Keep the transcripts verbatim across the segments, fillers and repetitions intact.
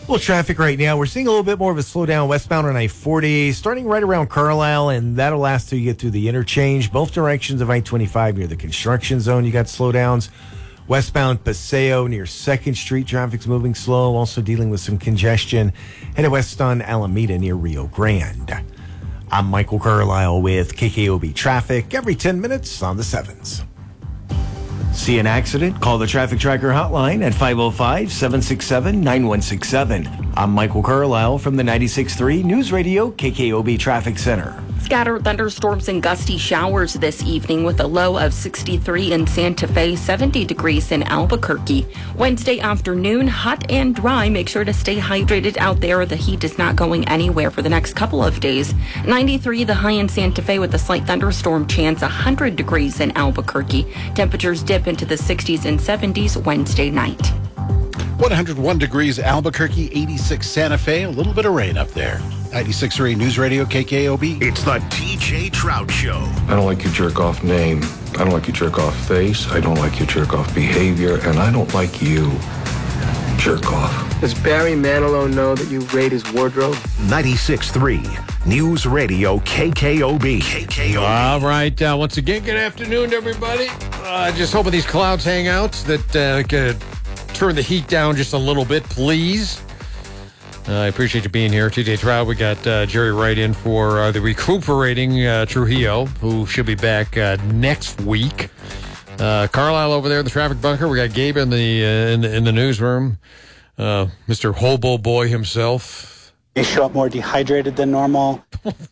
Well, traffic right now, we're seeing a little bit more of a slowdown westbound on I forty, starting right around Carlisle, and that'll last till you get through the interchange. Both directions of I twenty-five near the construction zone, you got slowdowns. Westbound Paseo near second Street, traffic's moving slow, also dealing with some congestion. Headed west on Alameda near Rio Grande. I'm Michael Carlisle with K K O B Traffic, every ten minutes on the sevens. See an accident? Call the Traffic Tracker hotline at five oh five, seven six seven, nine one six seven. I'm Michael Carlisle from the ninety-six point three News Radio K K O B Traffic Center. Scattered thunderstorms and gusty showers this evening with a low of sixty-three in Santa Fe, seventy degrees in Albuquerque. Wednesday afternoon, hot and dry. Make sure to stay hydrated out there. The heat is not going anywhere for the next couple of days. ninety-three the high in Santa Fe with a slight thunderstorm chance, one hundred degrees in Albuquerque. Temperatures dip into the sixties and seventies Wednesday night. one hundred one degrees Albuquerque, eighty-six Santa Fe, a little bit of rain up there. ninety-six point three News Radio K K O B. It's the T J Trout Show. I don't like your jerk-off name. I don't like your jerk-off face. I don't like your jerk-off behavior. And I don't like you, jerk-off. Does Barry Manilow know that you raid his wardrobe? ninety-six point three News Radio K K O B. K K O B. All right. Uh, once again, good afternoon, everybody. Uh, just hoping these clouds hang out, that uh, could turn the heat down just a little bit, please. Uh, I appreciate you being here. T J Trout, we got uh, Jerry Wright in for uh, the recuperating uh, Trujillo, who should be back uh, next week. Uh, Carlisle over there in the traffic bunker. We got Gabe in the uh, in, the, in the newsroom. Uh, Mister Hobo Boy himself. You show up more dehydrated than normal.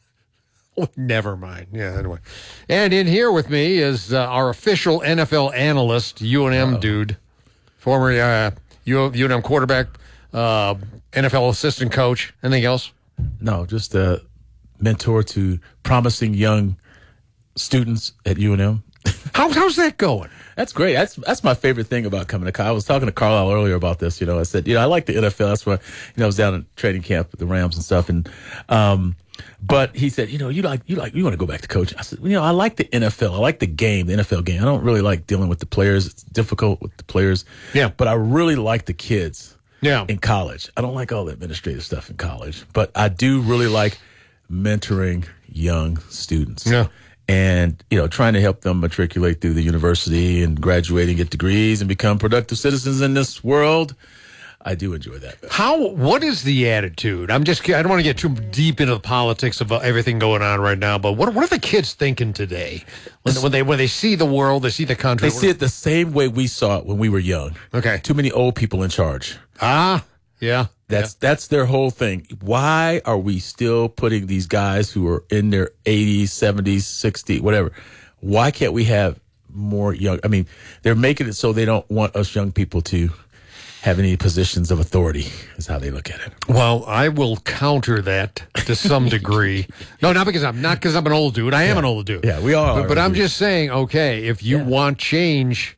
Never mind. Yeah, anyway. And in here with me is uh, our official N F L analyst, U N M oh. dude, former uh, U N M quarterback, uh, N F L assistant coach. Anything else? No, just a mentor to promising young students at U N M. How, how's that going? That's great. That's that's my favorite thing about coming to college. I was talking to Carlisle earlier about this. You know, I said, you know, I like the N F L. That's why, you know, I was down in training camp with the Rams and stuff. And, um, but he said, you know, you like, you like, you want to go back to coaching. I said, you know, I like the N F L. I like the game, the N F L game. I don't really like dealing with the players. It's difficult with the players. Yeah. But I really like the kids. Yeah. In college. I don't like all the administrative stuff in college, but I do really like mentoring young students. Yeah. And, you know, trying to help them matriculate through the university and graduate and get degrees and become productive citizens in this world. I do enjoy that. How, what is the attitude? I'm just, I don't want to get too deep into the politics of everything going on right now, but what, what are the kids thinking today? When, when they, when they see the world, they see the country. They see it the same way we saw it when we were young. Okay. Too many old people in charge. Ah, yeah. That's yeah. that's their whole thing. Why are we still putting these guys who are in their eighties, seventies, sixties, whatever? Why can't we have more young? I mean, they're making it so they don't want us young people to have any positions of authority, is how they look at it. Well, I will counter that to some degree. No, not because I'm not because I'm an old dude. I am yeah. an old dude. Yeah, we all But, are but I'm dudes. just saying, okay, if you yeah. want change,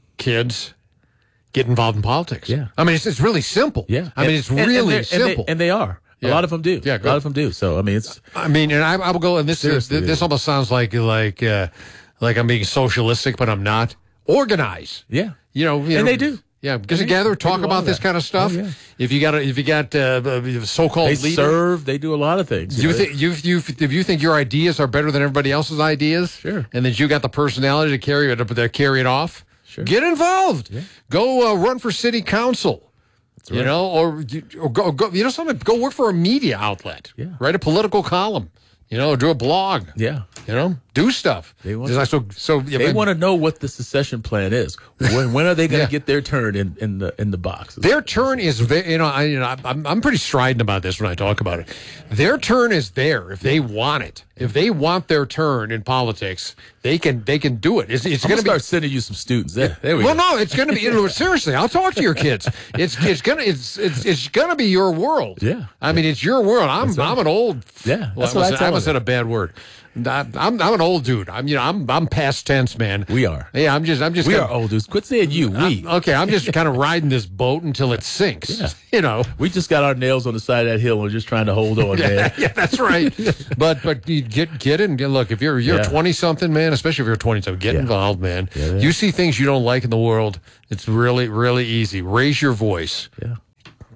kids, get involved in politics. Yeah. I mean, it's, it's really simple. Yeah. I mean, and, it's and, really and simple. And they, and they are. Yeah. A lot of them do. Yeah, a lot of them do. So, I mean, it's... I mean, and I, I will go, and this is, Seriously, this yeah. almost sounds like, like, uh, like I'm being socialistic, but I'm not. Organize. Yeah. You know, you and know, they do. Yeah, get They together, do. talk They do about all this that. kind of stuff. Oh, yeah. If you got, a, if you got uh, so-called They leaders, serve. They do a lot of things. you know, think you you if you think your ideas are better than everybody else's ideas, Sure. and that you got the personality to carry it to carry it off, Sure. get involved. Yeah. Go uh, run for city council. That's right. You know, or, you- or go, go, you know, something. Go work for a media outlet. Yeah. Write a political column. You know, do a blog. Yeah. You know, do stuff. They want- Just like so. So yeah, They but want to know what the secession plan is. When, when are they going to Yeah. get their turn in, in the in the box? Their turn is, ve- you know, I, you know, I'm, I'm pretty strident about this when I talk about it. Their turn is there if they want it. If they want their turn in politics, they can they can do it. It's, it's I'm going to gonna be. start sending you some students. There, there we Well, go. no, it's going to be. You know, seriously, I'll talk to your kids. It's it's gonna it's it's it's going to be your world. Yeah. I mean, it's your world. I'm That's right. I'm an old. Yeah, Well, that's I what I almost, tell I almost them. said a bad word. I'm, I'm I'm an old dude. I'm you know I'm I'm past tense, man. We are. Yeah, I'm just I'm just. We kinda, are old dudes. Quit saying you. We. I'm- okay, I'm just kind of riding this boat until it sinks. Yeah. You know. We just got our nails on the side of that hill and we're just trying to hold on, man. Yeah, that's right. but but you get get in. Get, look, if you're you're Yeah. twenty something, man, especially if you're twenty something, get Yeah. involved, man. Yeah, yeah. You see things you don't like in the world. It's really really easy. Raise your voice. Yeah.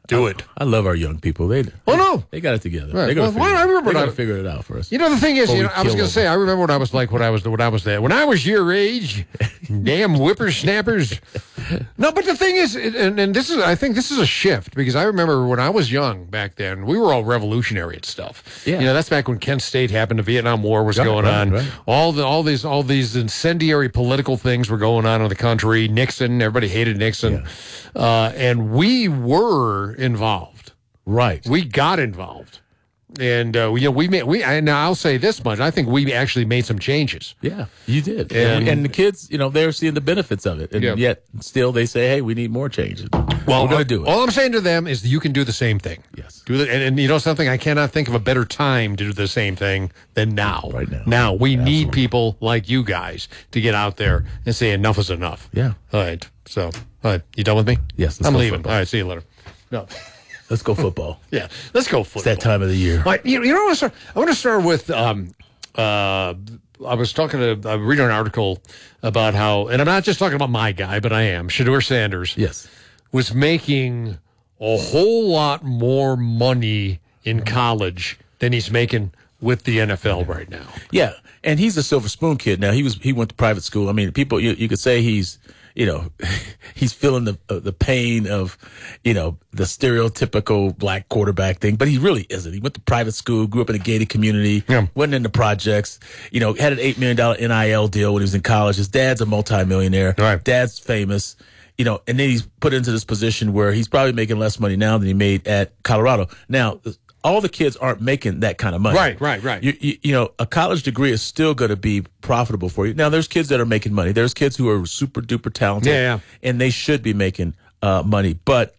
Do it. I love our young people. They Oh, no. they got it together. Right. They got Well, I remember to when I- figure it out for us. You know, the thing is, Before you we know, I was kill going to say, I remember when I was like, when I was, when I was there, when I was your age, damn whippersnappers. No, but the thing is, and, and this is, I think this is a shift because I remember when I was young back then, we were all revolutionary and stuff. Yeah. You know, that's back when Kent State happened, the Vietnam War was Right, going right, on. right. All the, all these, all these incendiary political things were going on in the country. Nixon, everybody hated Nixon. Yeah. Uh, and we were involved. Right. We got involved, and uh, you know we made we. And I'll say this much: I think we actually made some changes. Yeah, you did. And- And, and the kids, you know, they're seeing the benefits of it. And Yeah. yet still they say, hey, we need more changes. Well, we're going to do it. All I'm saying to them is you can do the same thing. Yes. Do the, and, and you know something? I cannot think of a better time to do the same thing than now. Right now. Now we need people like you guys to get out there and say enough is enough. Yeah. All right. So, all right. You done with me? Yes, let's I'm go leaving. football. All right. See you later. No. Let's go football. Yeah. Let's go It's football. that time of the year. All right, you, you know, I want to start, I want to start with. Um, uh, I was talking to, I was reading an article about how, and I'm not just talking about my guy, but I am. Shedeur Sanders Yes. was making a whole lot more money in college than he's making with the N F L right now. Yeah, and he's a Silver Spoon kid. Now he was he went to private school. I mean, people you, you could say he's you know he's feeling the uh, the pain of you know the stereotypical black quarterback thing, but he really isn't. He went to private school, grew up in a gated community, Yeah. went into projects. You know, had an eight million dollar N I L deal when he was in college. His dad's a multimillionaire. Right. Dad's famous. You know, and then he's put into this position where he's probably making less money now than he made at Colorado. Now, all the kids aren't making that kind of money. Right, right, right. You, you, you know, a college degree is still going to be profitable for you. Now, there's kids that are making money. There's kids who are super duper talented. Yeah, yeah. And they should be making uh, money. But,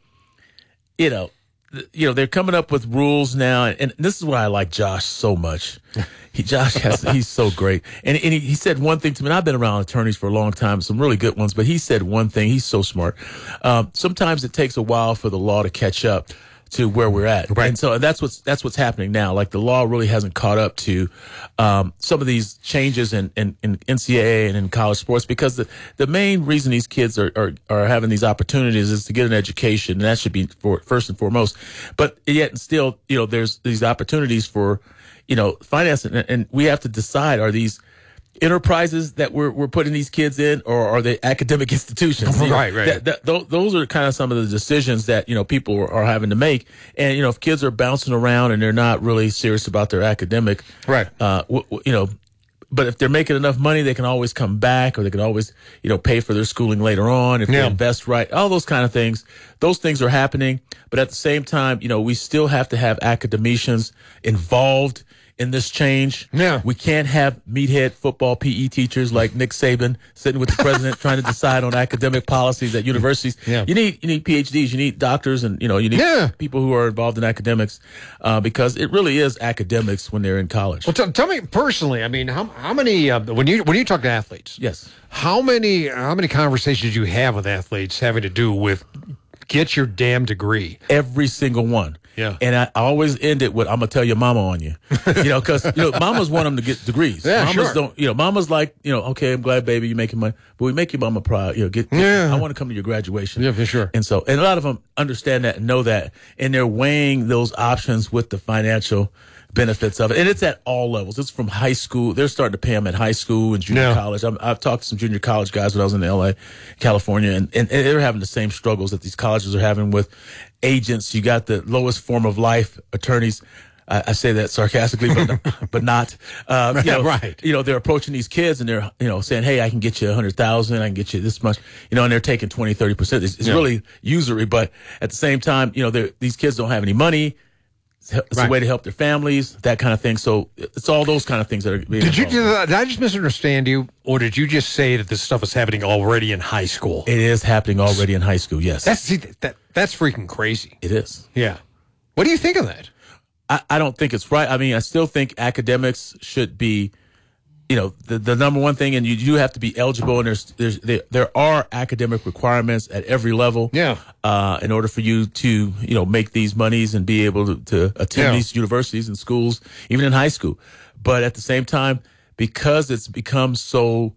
you know, th- you know, they're coming up with rules now. And this is why I like Josh so much. He, Josh has, he's so great. And, and he, he said one thing to me, and I've been around attorneys for a long time, some really good ones, but he said one thing. He's so smart. Um, sometimes it takes a while for the law to catch up to where we're at. Right. And so that's what's, that's what's happening now. Like the law really hasn't caught up to, um, some of these changes in, in, in N C double A and in college sports, because the, the main reason these kids are, are, are having these opportunities is to get an education. And that should be for first and foremost. But yet and still, you know, there's these opportunities for, you know, finance. And, and we have to decide, are these enterprises that we're we're putting these kids in, or are they academic institutions? You know, Right, right. that- that- tho- those are kind of some of the decisions that, you know, people are, are having to make. And, you know, if kids are bouncing around and they're not really serious about their academic, Right. uh, w- w- you know, but if they're making enough money, they can always come back, or they can always, you know, pay for their schooling later on if Yeah. they invest right. All those kind of things. Those things are happening. But at the same time, you know, we still have to have academicians involved in this change. Yeah. We can't have meathead football P E teachers like Nick Saban sitting with the president trying to decide on academic policies at universities. Yeah. You need you need P H Ds, you need doctors, and you know, you need Yeah. people who are involved in academics, uh, because it really is academics when they're in college. Well, t- tell me personally. I mean, how how many uh, when you when you talk to athletes? Yes. How many how many conversations do you have with athletes having to do with get your damn degree? Every single one. Yeah. And I always end it with, I'm going to tell your mama on you. You know, because, you know, mamas want them to get degrees. Yeah, mamas sure. don't, you know, mamas like, you know, okay, I'm glad, baby, you're making money. But we make your mama proud. You know, get, Yeah. I want to come to your graduation. Yeah, for sure. And so, and a lot of them understand that and know that. And they're weighing those options with the financial benefits of it. And it's at all levels. It's from high school. They're starting to pay them at high school and junior Yeah. college. I'm, I've talked to some junior college guys when I was in L A, California, and, and, and they're having the same struggles that these colleges are having with agents. You got the lowest form of life attorneys. I, I say that sarcastically, but but not. Um, you know, Right. You know, they're approaching these kids and they're, you know, saying, hey, I can get you a hundred thousand. I can get you this much, you know, and they're taking twenty, thirty percent. It's, it's Yeah. really usury, but at the same time, you know, they're, these kids don't have any money. It's, it's Right. a way to help their families, that kind of thing. So it's all those kind of things that are being Did you involved. did I just misunderstand you, or did you just say that this stuff is happening already in high school? It is happening already in high school. Yes, That's see, that that's freaking crazy. it is. Yeah. What do you think of that? I, I don't think it's right. I mean, I still think academics should be, you know, the, the number one thing, and you do have to be eligible, and there's, there's there, there are academic requirements at every level. Yeah. Uh, in order for you to, you know, make these monies and be able to, to attend Yeah. these universities and schools, even in high school. But at the same time, because it's become so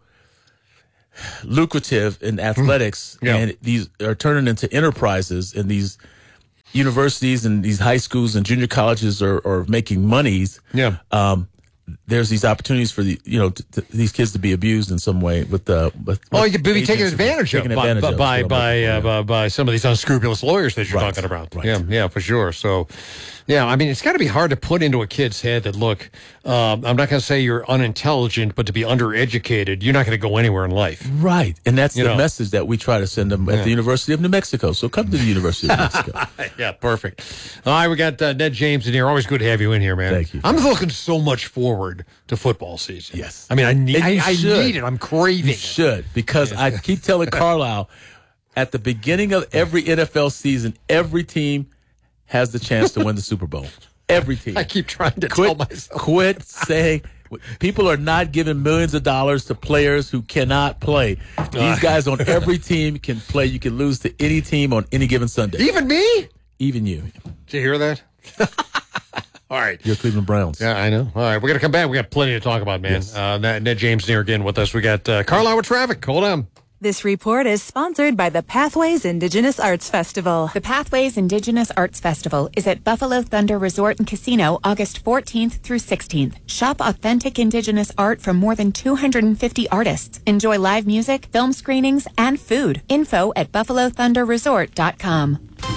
lucrative in athletics, Yeah. and these are turning into enterprises, and these universities and these high schools and junior colleges are, are making monies, yeah. Um, there's these opportunities for the you know t- t- these kids to be abused in some way with the with, oh with you could be taken advantage of taken by advantage by of, by, uh, by by some of these unscrupulous lawyers that you're Right, talking about. right. Yeah, yeah, for sure. So, yeah, I mean, it's got to be hard to put into a kid's head that look, um, I'm not going to say you're unintelligent, but to be undereducated, you're not going to go anywhere in life. Right, and that's You the know. message that we try to send them at Yeah. the University of New Mexico. So come to the University of New Mexico. Yeah, perfect. All right, we got uh, Ned James in here. Always good to have you in here, man. Thank you. I'm looking so much forward to football season. Yes. I mean, I need, And I, you I should. need it. I'm craving You it. should, because I keep telling Carlisle, at the beginning of every N F L season, every team has the chance to win the Super Bowl. Every team. I keep trying to quit, tell myself. Quit saying people are not giving millions of dollars to players who cannot play. These guys on every team can play. You can lose to any team on any given Sunday. Even me? Even you. Did you hear that? All right. You're Cleveland Browns. Yeah, I know. All right, we're going to come back. We got plenty to talk about, man. Yes. Uh, Ned Ned James here again with us. We got uh, Carlisle with traffic. Hold on. This report is sponsored by the Pathways Indigenous Arts Festival. The Pathways Indigenous Arts Festival is at Buffalo Thunder Resort and Casino August fourteenth through sixteenth. Shop authentic Indigenous art from more than two hundred fifty artists. Enjoy live music, film screenings, and food. Info at buffalo thunder resort dot com.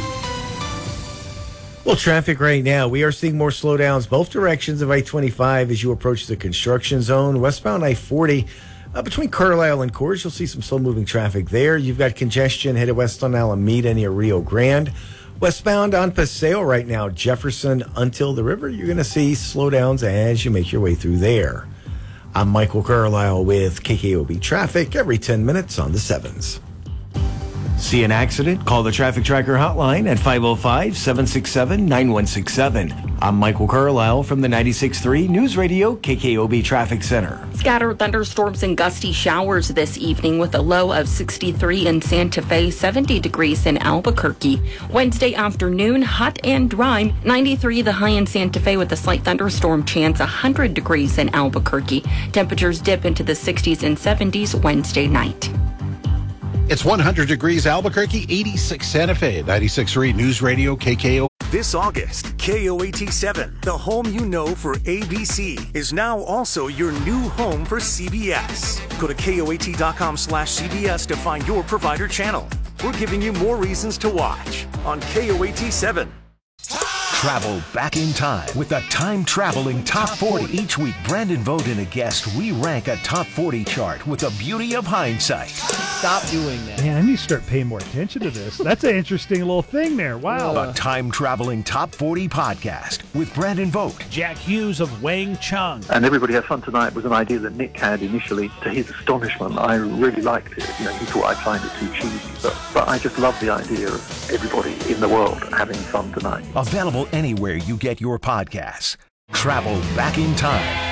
Well, traffic right now, we are seeing more slowdowns both directions of I twenty-five as you approach the construction zone. Westbound I forty, uh, between Carlisle and Coors, you'll see some slow-moving traffic there. You've got congestion headed west on Alameda near Rio Grande. Westbound on Paseo right now, Jefferson until the river, you're going to see slowdowns as you make your way through there. I'm Michael Carlisle with K K O B Traffic every ten minutes on the sevens. See an accident? Call the Traffic Tracker hotline at five oh five, seven six seven, nine one six seven. I'm Michael Carlisle from the ninety-six point three News Radio K K O B Traffic Center. Scattered thunderstorms and gusty showers this evening with a low of sixty-three in Santa Fe, seventy degrees in Albuquerque. Wednesday afternoon, hot and dry, ninety-three the high in Santa Fe with a slight thunderstorm chance, one hundred degrees in Albuquerque. Temperatures dip into the sixties and seventies Wednesday night. It's one hundred degrees Albuquerque, eighty-six Santa Fe, ninety-six point three News Radio K K O. This August, K O A T seven, the home you know for A B C, is now also your new home for C B S. Go to K O A T dot com slash C B S to find your provider channel. We're giving you more reasons to watch on K O A T seven. Travel back in time with a time-traveling Top forty. Each week, Brandon Vogt and a guest re-rank a Top forty chart with the beauty of hindsight. Stop doing that. Man, I need to start paying more attention to this. That's an interesting little thing there. Wow. A time-traveling Top forty podcast with Brandon Vogt. Jack Hughes of Wang Chung. And Everybody Has Fun Tonight was an idea that Nick had initially. To his astonishment, I really liked it. You know, he thought I'd find it too cheesy. But, but I just love the idea of everybody in the world having fun tonight. Available anywhere you get your podcasts. Travel back in time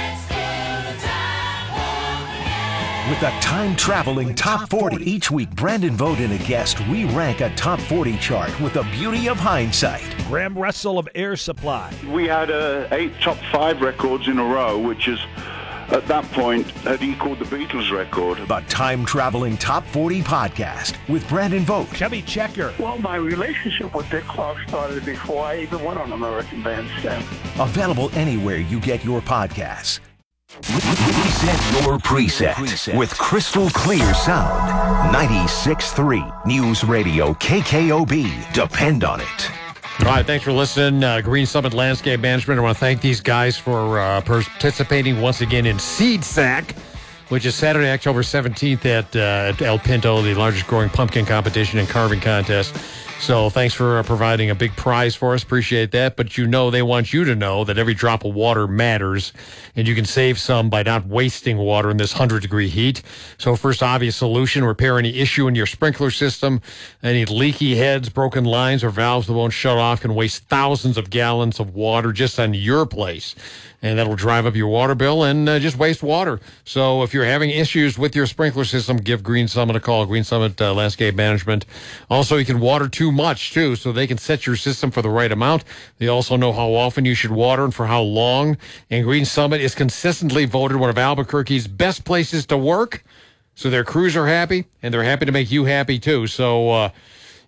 with a time-traveling Top forty. Each week, Brandon Vogt and a guest re-rank a Top forty chart with the beauty of hindsight. Graham Russell of Air Supply. We had uh, eight top five records in a row, which is, at that point, had equaled the Beatles record. A time-traveling Top forty podcast with Brandon Vogt. Chubby Checker. Well, my relationship with Dick Clark started before I even went on American Bandstand. Available anywhere you get your podcasts. Reset your preset, preset with crystal clear sound. ninety-six point three News Radio K K O B. Depend on it. All right, thanks for listening. Uh, Green Summit Landscape Management. I want to thank these guys for uh, participating once again in Seed Sack, which is Saturday, October seventeenth at, uh, at El Pinto, the largest growing pumpkin competition and carving contest. So thanks for uh, providing a big prize for us. Appreciate that. But you know, they want you to know that every drop of water matters, and you can save some by not wasting water in this one hundred degree heat. So first obvious solution, repair any issue in your sprinkler system. Any leaky heads, broken lines, or valves that won't shut off can waste thousands of gallons of water just on your place. And that'll drive up your water bill and uh, just waste water. So if you're having issues with your sprinkler system, give Green Summit a call, Green Summit uh, Landscape Management. Also, you can water too much, too, so they can set your system for the right amount. They also know how often you should water and for how long. And Green Summit is consistently voted one of Albuquerque's best places to work. So their crews are happy, and they're happy to make you happy, too. So, uh,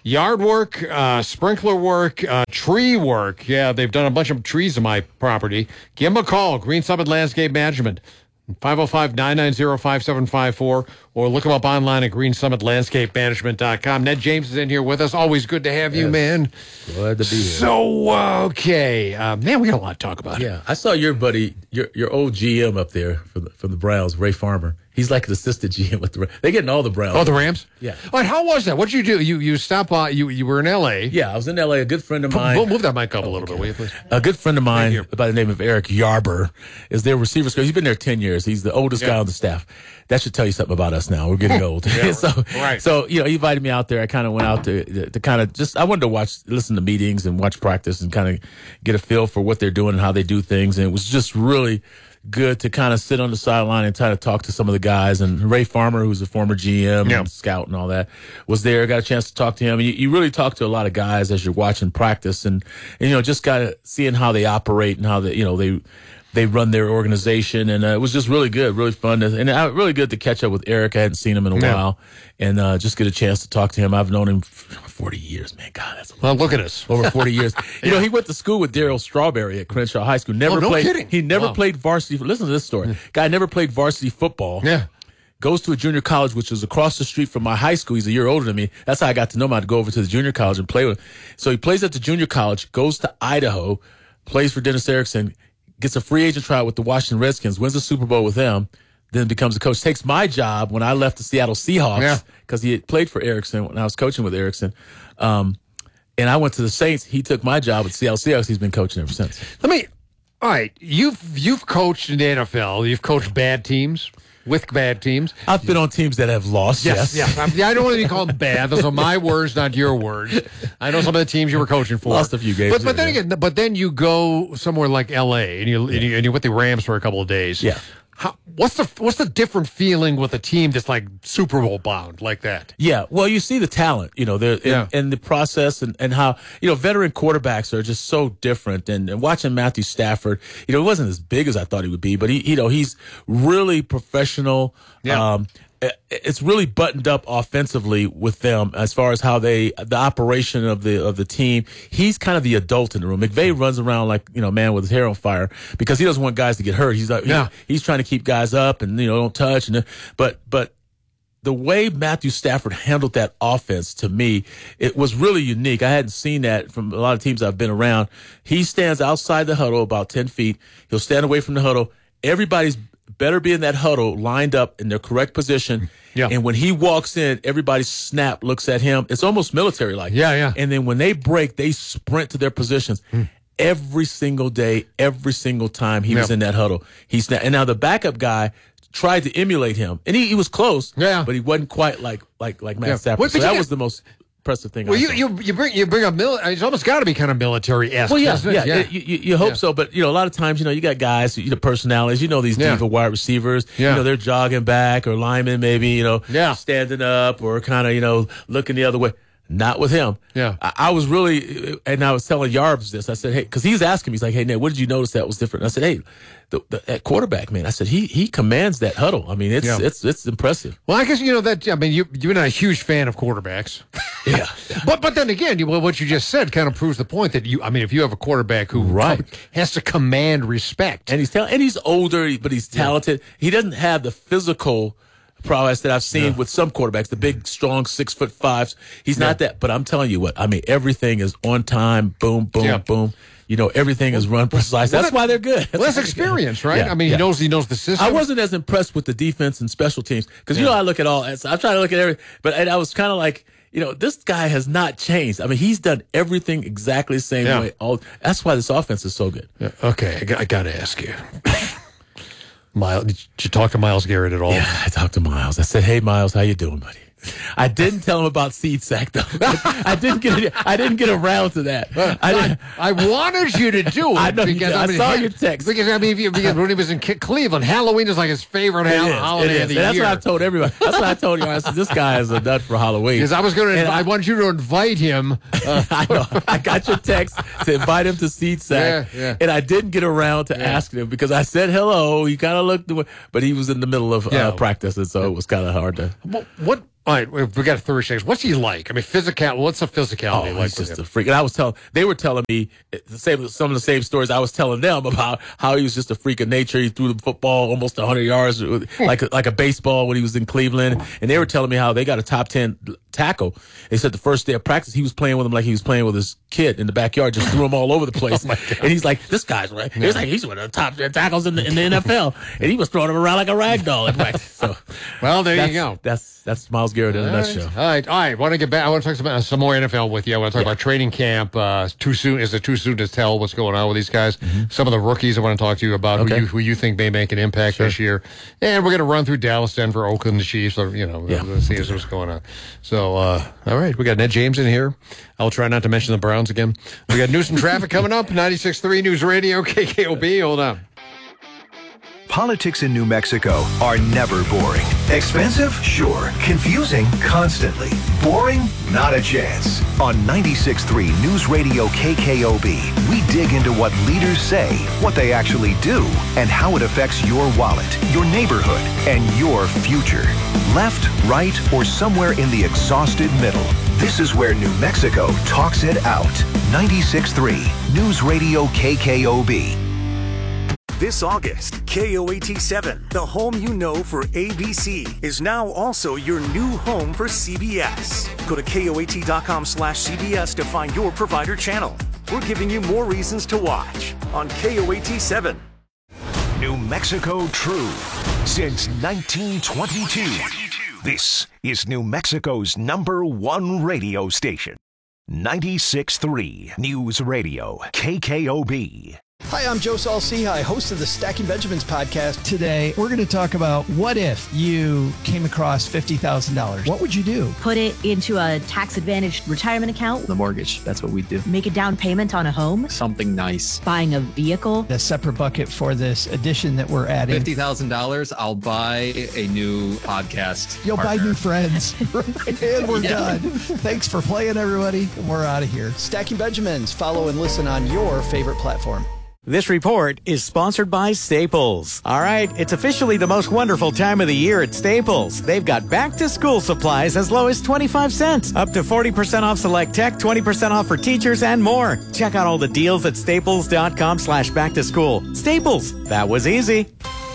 Yard work, uh, sprinkler work, uh, tree work. Yeah, they've done a bunch of trees on my property. Give them a call, Green Summit Landscape Management, five oh five, nine nine zero, five seven five four, or look them up online at green summit landscape management dot com. Ned James is in here with us. Always good to have you, Yes. man. Glad to be here. So, uh, okay. Uh, man, we got a lot to talk about. Yeah, I saw your buddy, your your old G M up there from the, from the Browns, Ray Farmer. He's like an assistant G M with the. They're getting all the Browns. Oh, the Rams? Yeah. All right, how was that? What did you do? You you stopped by. You you were in L A. Yeah, I was in L A. A good friend of mine. Move, move that mic up a little bit, will you, please? A good friend of mine by the name of Eric Yarber is their receivers coach. He's been there ten years. He's the oldest Yeah. guy on the staff. That should tell you something about us now. We're getting old. Yeah, so, right. so, you know, he invited me out there. I kind of went out to, to, to kind of just, I wanted to watch, listen to meetings and watch practice and kind of get a feel for what they're doing and how they do things. And it was just really good to kind of sit on the sideline and try to talk to some of the guys. And Ray Farmer, who's a former G M Yeah. and scout and all that, was there. Got a chance to talk to him. And you, you really talk to a lot of guys as you're watching practice and, and you know, just got to seeing how they operate and how they, you know, they, they run their organization. And uh, it was just really good, really fun. To, and uh, really good to catch up with Eric. I hadn't seen him in a Yeah. while and uh, just get a chance to talk to him. I've known him for forty years, man. God, that's a Well, look at us. over forty years. You know, he went to school with Daryl Strawberry at Crenshaw High School. Never Oh, no played. kidding. He never Wow. played varsity. Listen to this story. Guy never played varsity football. Yeah. Goes to a junior college, which was across the street from my high school. He's a year older than me. That's how I got to know him. I had to go over to the junior college and play with him. So he plays at the junior college, goes to Idaho, plays for Dennis Erickson, gets a free agent tryout with the Washington Redskins, wins the Super Bowl with them, then becomes a coach. Takes my job when I left the Seattle Seahawks because he had played for Erickson when I was coaching with Erickson. Um, and I went to the Saints. He took my job with Seattle Seahawks. He's been coaching ever since. Let me. All right, you've you've coached in the N F L. You've coached bad teams with bad teams. I've been on teams that have lost. Yes, Yes, yes. I, I don't want to be called bad. Those are my words, not your words. I know some of the teams you were coaching for. Lost a few games But, but there, then yeah. again, but then you go somewhere like L A and you, and you and you're with the Rams for a couple of days. Yeah. How, what's the what's the different feeling with a team that's like Super Bowl bound like that? Yeah, well, you see the talent, you know, the Yeah. and the process and, and how, you know, veteran quarterbacks are just so different. And, and watching Matthew Stafford, you know, he wasn't as big as I thought he would be, but he, you know, he's really professional. Yeah. Um, it- it's really buttoned up offensively with them as far as how they, the operation of the, of the team. He's kind of the adult in the room. McVay runs around like, you know, man with his hair on fire because he doesn't want guys to get hurt. He's like, Yeah. he, he's trying to keep guys up and, you know, don't touch. And, but, but, the way Matthew Stafford handled that offense, to me, it was really unique. I hadn't seen that from a lot of teams I've been around. He stands outside the huddle about ten feet. He'll stand away from the huddle. Everybody's better be in that huddle lined up in their correct position. Yeah. And when he walks in, everybody's snap looks at him. It's almost military-like. Yeah, yeah. And then when they break, they sprint to their positions. Every single day, every single time he was Yeah. in that huddle. He's and now the backup guy tried to emulate him, and he, he was close. Yeah. but he wasn't quite like like like Matt Yeah. Stafford. Well, so but that you was get- the most impressive thing. Well, I you, saw. you you bring you bring up mil- It's almost got to be kind of military esque. Well, yeah, yeah, yeah. You, you, you hope Yeah. so, but you know, a lot of times, you know, you got guys, you know, personalities. You know, these Yeah. diva wide receivers. Yeah. You know, they're jogging back or linemen, maybe, you know, Yeah. standing up or kind of, you know, looking the other way. Not with him. Yeah. I, I was really, and I was telling Yarbs this. I said, hey, because he's asking me, he's like, hey, Ned, what did you notice that was different? And I said, hey, the, the, that quarterback, man. I said, he he commands that huddle. I mean, it's Yeah. it's it's impressive. Well, I guess you know that. I mean, you you're not a huge fan of quarterbacks. Yeah. But but then again, you, well, what you just said kind of proves the point that you. I mean, if you have a quarterback who Right. has to command respect, And he's tal- and he's older, but he's talented. He doesn't have the physical prowess that I've seen Yeah. with some quarterbacks, the big, strong six foot fives. He's not that, but I'm telling you what, I mean, everything is on time, boom, boom, Yeah. boom. You know, everything is run precise. Well, That's that- why they're good. well, that's experience, right? Yeah, I mean, yeah. he knows he knows the system. I wasn't as impressed with the defense and special teams because, you Yeah. know, I look at all, I'm trying to look at every, but and I was kind of like, you know, this guy has not changed. I mean, he's done everything exactly the same Yeah. way. All That's why this offense is so good. Yeah, okay, I got, I got to ask you, Miles. Did you talk to Miles Garrett at all? Yeah, I talked to Miles. I said, "Hey, Miles, how you doing, buddy?" I didn't tell him about seed sack though. I didn't get I didn't get around to that. I, didn't, I wanted you to do it. I know you because did. I mean, saw ha- your text. Because I mean, if you, because when he was in K- Cleveland, Halloween is like his favorite It hol- is, holiday it is. of the And that's year. what I told everybody. That's what I told you. I said, "This guy is a nut for Halloween." Because I was going to, And I, wanted you to invite him. Uh, I know. I got your text to invite him to seed sack, Yeah, yeah. and I didn't get around to asking him because I said hello. He kind of looked, away, but he was in the middle of Yeah. uh, practice, and so it was kind of hard to. what, what All right, we got Thursdays. What's he like? I mean, physical. What's the physicality Oh, like? he's just a freak. And I was telling, they were telling me the same, some of the same stories I was telling them about how he was just a freak of nature. He threw the football almost one hundred yards, like a, like a baseball when he was in Cleveland. And they were telling me how they got a top ten tackle. They said the first day of practice, he was playing with him like he was playing with his kid in the backyard, just threw him all over the place. Oh and he's like, this guy's right. Yeah. He's like, he's one of the top ten tackles in the, in the N F L. And he was throwing him around like a rag doll in practice. So, well, there that's, you go. That's that's Myles Garrett in a All nutshell. Right. All right, all right. I want to get back. I want to talk about some more N F L with you. I want to talk Yeah. about training camp. Uh, too soon? Is it too soon to tell what's going on with these guys? Mm-hmm. Some of the rookies I want to talk to you about Okay. who you who you think may make an impact Sure. this year. And we're going to run through Dallas, Denver, Oakland, the Chiefs. So, you know, Yeah. let's see what's going on. So, uh, all right, we got Ned James in here. I'll try not to mention the Browns again. We got news and traffic coming up. ninety-six point three News Radio, K K O B. Hold on. Politics in New Mexico are never boring. Expensive? Sure. Confusing? Constantly. Boring? Not a chance. On ninety-six point three News Radio K K O B, we dig into what leaders say, what they actually do, and how it affects your wallet, your neighborhood, and your future. Left, right, or somewhere in the exhausted middle. This is where New Mexico talks it out. ninety-six point three News Radio K K O B. This August, K O A T seven, the home you know for A B C, is now also your new home for C B S. Go to K O A T dot com slash C B S to find your provider channel. We're giving you more reasons to watch on K O A T seven. New Mexico True since nineteen twenty-two. This is New Mexico's number one radio station. ninety-six point three News Radio K K O B. Hi, I'm Joe Saul-Sehy, host of the Stacking Benjamins podcast. Today, we're going to talk about what if you came across fifty thousand dollars. What would you do? Put it into a tax-advantaged retirement account. The mortgage. That's what we do. Make a down payment on a home. Something nice. Buying a vehicle. The separate bucket for this edition that we're adding. fifty thousand dollars, I'll buy a new podcast. You'll partner. buy new friends. And we're Yeah. done. Thanks for playing, everybody. We're out of here. Stacking Benjamins. Follow and listen on your favorite platform. This report is sponsored by Staples. All right, it's officially the most wonderful time of the year at Staples. They've got back-to-school supplies as low as twenty-five cents, up to forty percent off select tech, twenty percent off for teachers, and more. Check out all the deals at staples.com slash back-to-school. Staples, that was easy.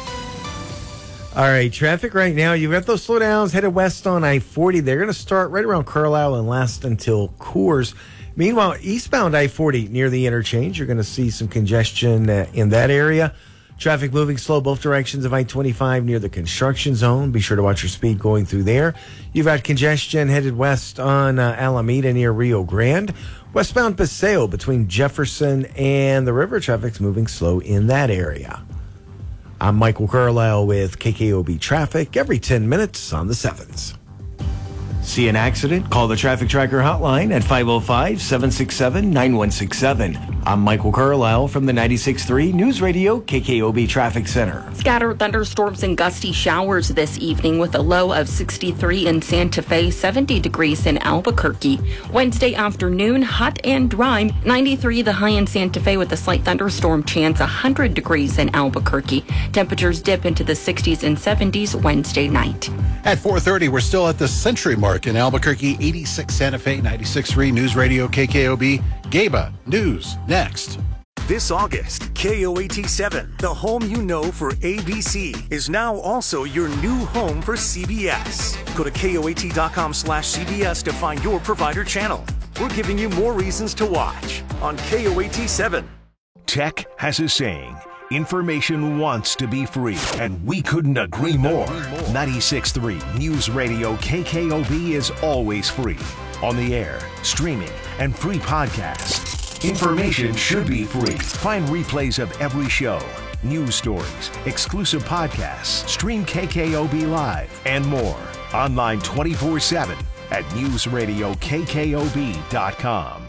All right, traffic right now. You've got those slowdowns headed west on I forty. They're going to start right around Carlisle and last until Coors. Meanwhile, eastbound I forty near the interchange, you're going to see some congestion uh, in that area. Traffic moving slow both directions of I twenty-five near the construction zone. Be sure to watch your speed going through there. You've got congestion headed west on uh, Alameda near Rio Grande. Westbound Paseo between Jefferson and the river. Traffic's moving slow in that area. I'm Michael Carlisle with K K O B Traffic every ten minutes on the sevens. See an accident? Call the Traffic Tracker hotline at five oh five, seven six seven, nine one six seven. I'm Michael Carlisle from the ninety-six point three News Radio K K O B Traffic Center. Scattered thunderstorms and gusty showers this evening with a low of sixty-three in Santa Fe, seventy degrees in Albuquerque. Wednesday afternoon, hot and dry, ninety-three the high in Santa Fe with a slight thunderstorm chance, one hundred degrees in Albuquerque. Temperatures dip into the sixties and seventies Wednesday night. At four thirty, we're still at the century mark in Albuquerque, eighty-six Santa Fe, ninety-six point three News Radio K K O B. Gaba News next. This August, K O A T seven, the home you know for A B C, is now also your new home for C B S. Go to K O A T dot com slash C B S to find your provider channel. We're giving you more reasons to watch on K O A T seven. Tech has a saying. Information wants to be free, and we couldn't agree more. ninety-six point three News Radio K K O B is always free. On the air, streaming, and free podcasts. Information should be free. Find replays of every show, news stories, exclusive podcasts, stream K K O B Live, and more. Online twenty-four seven at news radio K K O B dot com.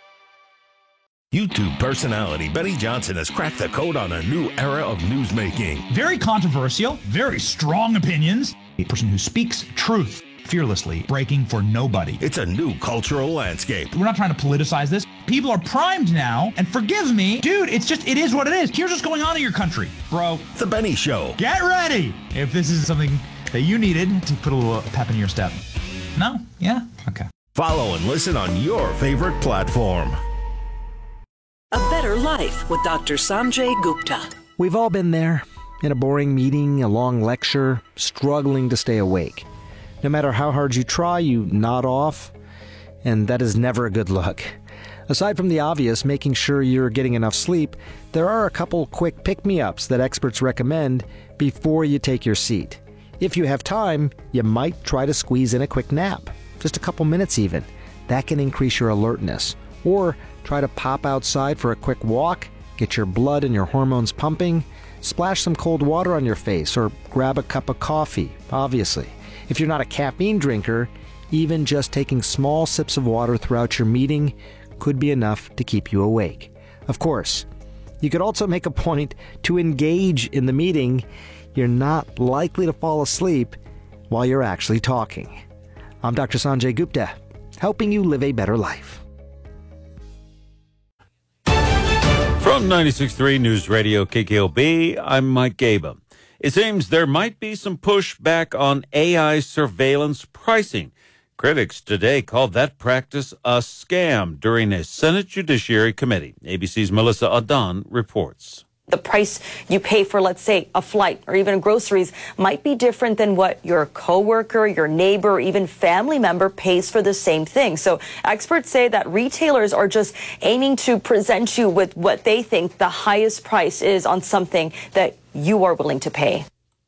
YouTube personality Benny Johnson has cracked the code on a new era of newsmaking. Very controversial, very strong opinions. A person who speaks truth fearlessly, breaking for nobody. It's a new cultural landscape. We're not trying to politicize this. People are primed now, and forgive me, dude, it's just, it is what it is. Here's what's going on in your country, bro. The Benny Show. Get ready if this is something that you needed to put a little pep in your step. No? Yeah? Okay. Follow and listen on your favorite platform. A Better Life with Doctor Sanjay Gupta. We've all been there. In a boring meeting, a long lecture, struggling to stay awake. No matter how hard you try, you nod off, and that is never a good look. Aside from the obvious, making sure you're getting enough sleep, there are a couple quick pick-me-ups that experts recommend before you take your seat. If you have time, you might try to squeeze in a quick nap, just a couple minutes even. That can increase your alertness. Or try to pop outside for a quick walk, get your blood and your hormones pumping, splash some cold water on your face, or grab a cup of coffee, obviously. If you're not a caffeine drinker, even just taking small sips of water throughout your meeting could be enough to keep you awake. Of course, you could also make a point to engage in the meeting. You're not likely to fall asleep while you're actually talking. I'm Doctor Sanjay Gupta, helping you live a better life. From ninety-six point three News Radio K K O B, I'm Mike Gaba. It seems there might be some pushback on A I surveillance pricing. Critics today called that practice a scam during a Senate Judiciary Committee. A B C's Melissa Adan reports. The price you pay for, let's say, a flight or even groceries might be different than what your coworker, your neighbor, or even family member pays for the same thing. So experts say that retailers are just aiming to present you with what they think the highest price is on something that you are willing to pay.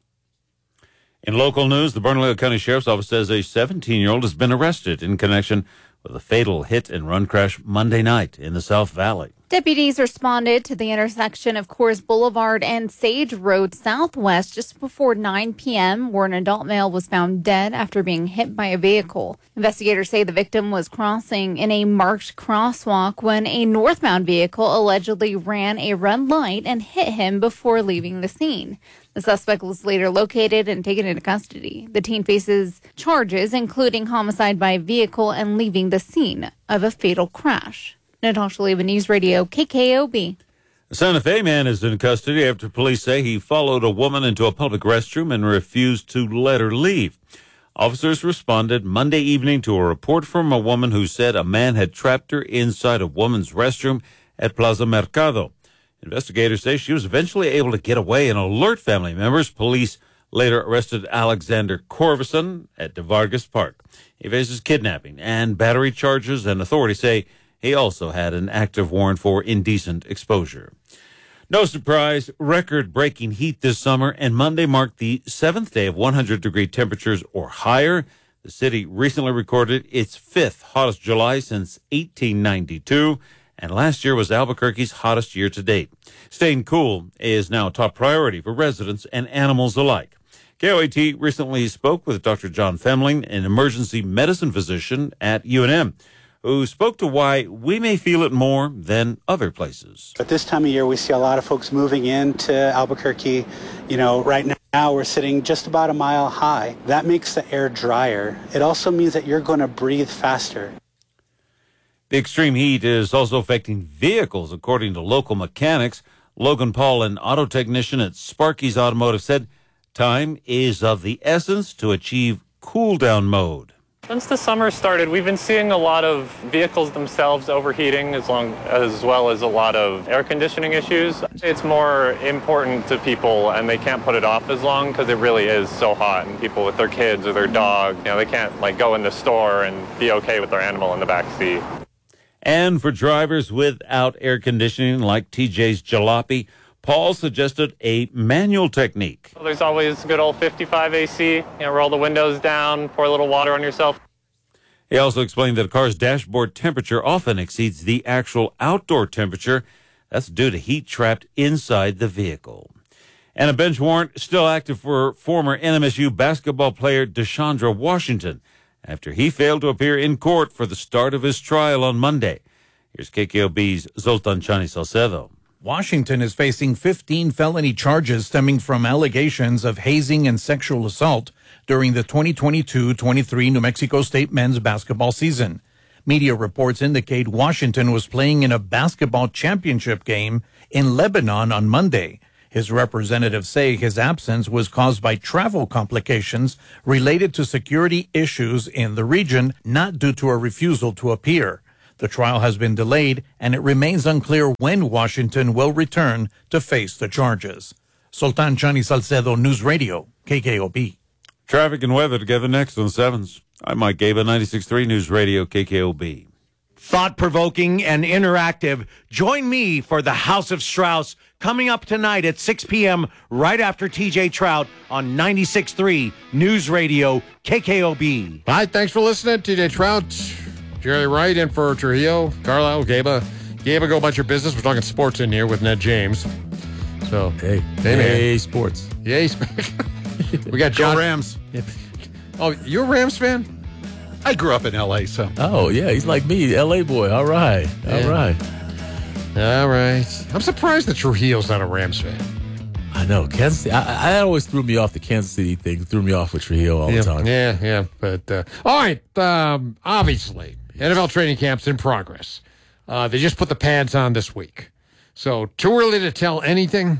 In local news, the Bernalillo County Sheriff's Office says a seventeen-year-old has been arrested in connection with a fatal hit-and-run crash Monday night in the South Valley. Deputies responded to the intersection of Coors Boulevard and Sage Road Southwest just before nine p.m., where an adult male was found dead after being hit by a vehicle. Investigators say the victim was crossing in a marked crosswalk when a northbound vehicle allegedly ran a red light and hit him before leaving the scene. The suspect was later located and taken into custody. The teen faces charges, including homicide by vehicle and leaving the scene of a fatal crash. Natasha Leva, News Radio, K K O B. A Santa Fe man is in custody after police say he followed a woman into a public restroom and refused to let her leave. Officers responded Monday evening to a report from a woman who said a man had trapped her inside a woman's restroom at Plaza Mercado. Investigators say she was eventually able to get away and alert family members. Police later arrested Alexander Corvison at De Vargas Park. He faces kidnapping and battery charges, and authorities say he also had an active warrant for indecent exposure. No surprise, record-breaking heat this summer, and Monday marked the seventh day of one hundred degree temperatures or higher. The city recently recorded its fifth hottest July since eighteen ninety-two, and last year was Albuquerque's hottest year to date. Staying cool is now a top priority for residents and animals alike. K O A T recently spoke with Doctor John Femling, an emergency medicine physician at U N M, who spoke to why we may feel it more than other places. At this time of year, we see a lot of folks moving into Albuquerque. You know, right now we're sitting just about a mile high. That makes the air drier. It also means that you're going to breathe faster. The extreme heat is also affecting vehicles, according to local mechanics. Logan Paul, an auto technician at Sparky's Automotive, said time is of the essence to achieve cool-down mode. Since the summer started, we've been seeing a lot of vehicles themselves overheating, as long as well as a lot of air conditioning issues. It's more important to people, and they can't put it off as long because it really is so hot. And people with their kids or their dog, you know, they can't like go in the store and be okay with their animal in the back seat. And for drivers without air conditioning, like T J's Jalopy, Paul suggested a manual technique. So there's always good old fifty-five A C. You know, roll the windows down, pour a little water on yourself. He also explained that a car's dashboard temperature often exceeds the actual outdoor temperature. That's due to heat trapped inside the vehicle. And a bench warrant still active for former N M S U basketball player Deshaundra Washington after he failed to appear in court for the start of his trial on Monday. Here's K K O B's Zoltan Chani Salcedo. Washington is facing fifteen felony charges stemming from allegations of hazing and sexual assault during the twenty twenty-two twenty-three New Mexico State men's basketball season. Media reports indicate Washington was playing in a basketball championship game in Lebanon on Monday. His representatives say his absence was caused by travel complications related to security issues in the region, not due to a refusal to appear. The trial has been delayed, and it remains unclear when Washington will return to face the charges. Sultan Chani Salcedo, News Radio, K K O B. Traffic and weather together next on Sevens. I'm Mike Gaba, ninety-six point three News Radio, K K O B. Thought-provoking and interactive. Join me for the House of Strauss coming up tonight at six p.m. right after T J Trout on ninety-six point three News Radio, K K O B. All right, thanks for listening. T J Trout, Jerry Wright in for Trujillo, Carlisle, Gaba. Gaba, go about your business. We're talking sports in here with Ned James. So, hey, hey, hey man. sports. Yay, we got John Go Rams. Oh, you're a Rams fan? I grew up in L A, so. Oh, yeah, he's like me, L A boy. All right, all Yeah. right. All right. I'm surprised that Trujillo's not a Rams fan. I know. Kansas City, I, I always threw me off the Kansas City thing. Threw me off with Trujillo all yeah, the time. Yeah, yeah. But, uh, all right. Um, obviously, N F L training camp's in progress. Uh, they just put the pads on this week. So, too early to tell anything?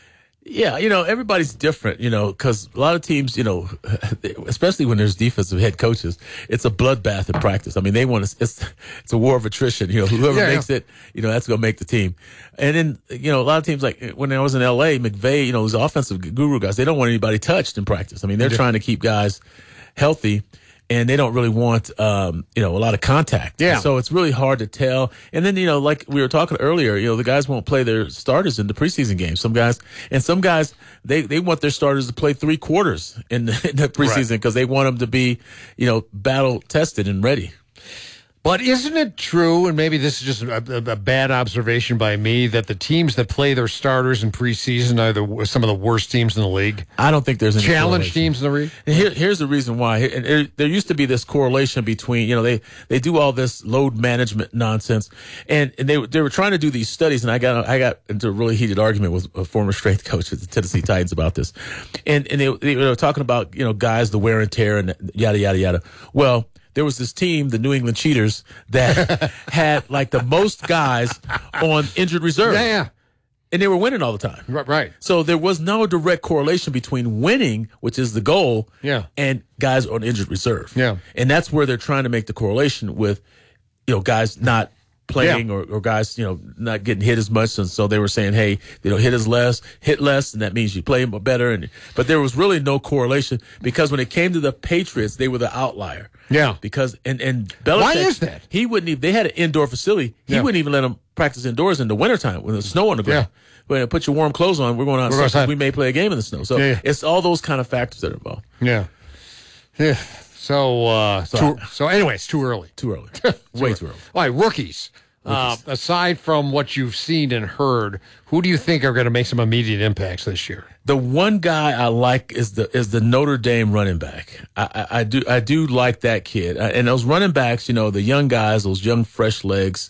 Yeah, you know, everybody's different, you know, because a lot of teams, you know, especially when there's defensive head coaches, it's a bloodbath in practice. I mean, they want to, it's, it's a war of attrition. You know, whoever Yeah, makes yeah. it, you know, that's going to make the team. And then, you know, a lot of teams, like when I was in L A, McVay, you know, those offensive guru guys, they don't want anybody touched in practice. I mean, they're Yeah. trying to keep guys healthy. And they don't really want, um, you know, a lot of contact. Yeah. So it's really hard to tell. And then, you know, like we were talking earlier, you know, the guys won't play their starters in the preseason games. Some guys, and some guys, they, they want their starters to play three quarters in the, in the preseason because they want them to be, you know, battle tested and ready. But isn't it true, and maybe this is just a, a, a bad observation by me, that the teams that play their starters in preseason are the, some of the worst teams in the league? I don't think there's any challenge correlation. teams in the league. And here, here's the reason why. And there, there used to be this correlation between, you know, they, they do all this load management nonsense, and, and they they were trying to do these studies, and I got I got into a really heated argument with a former strength coach at the Tennessee Titans about this, and and they, they were talking about, you know, guys, the wear and tear and yada yada yada. Well, there was this team, the New England Cheaters, that had like the most guys on injured reserve. Yeah, yeah. And they were winning all the time. Right, right. So there was no direct correlation between winning, which is the goal, Yeah. and guys on injured reserve. Yeah. And that's where they're trying to make the correlation with, you know, guys not playing Yeah. or, or guys, you know, not getting hit as much. And so they were saying, hey, you know, hit as less, hit less, and that means you play better. And but there was really no correlation because when it came to the Patriots, they were the outlier. Yeah. Because and and Belichick, Why is that? He wouldn't even. They had an indoor facility. He Yeah. wouldn't even let them practice indoors in the wintertime when there's snow on the ground. Yeah. But put your warm clothes on. We're going We're outside. going outside. We may play a game in the snow. So Yeah, yeah. it's all those kind of factors that are involved. Yeah. Yeah. So, uh, So- too, so anyway, it's too early. Too early. Way too early. All right, rookies. Uh, aside from what you've seen and heard, who do you think are going to make some immediate impacts this year? The one guy I like is the is the Notre Dame running back. I, I, I do I do like that kid. Uh, And those running backs, you know, the young guys, those young fresh legs.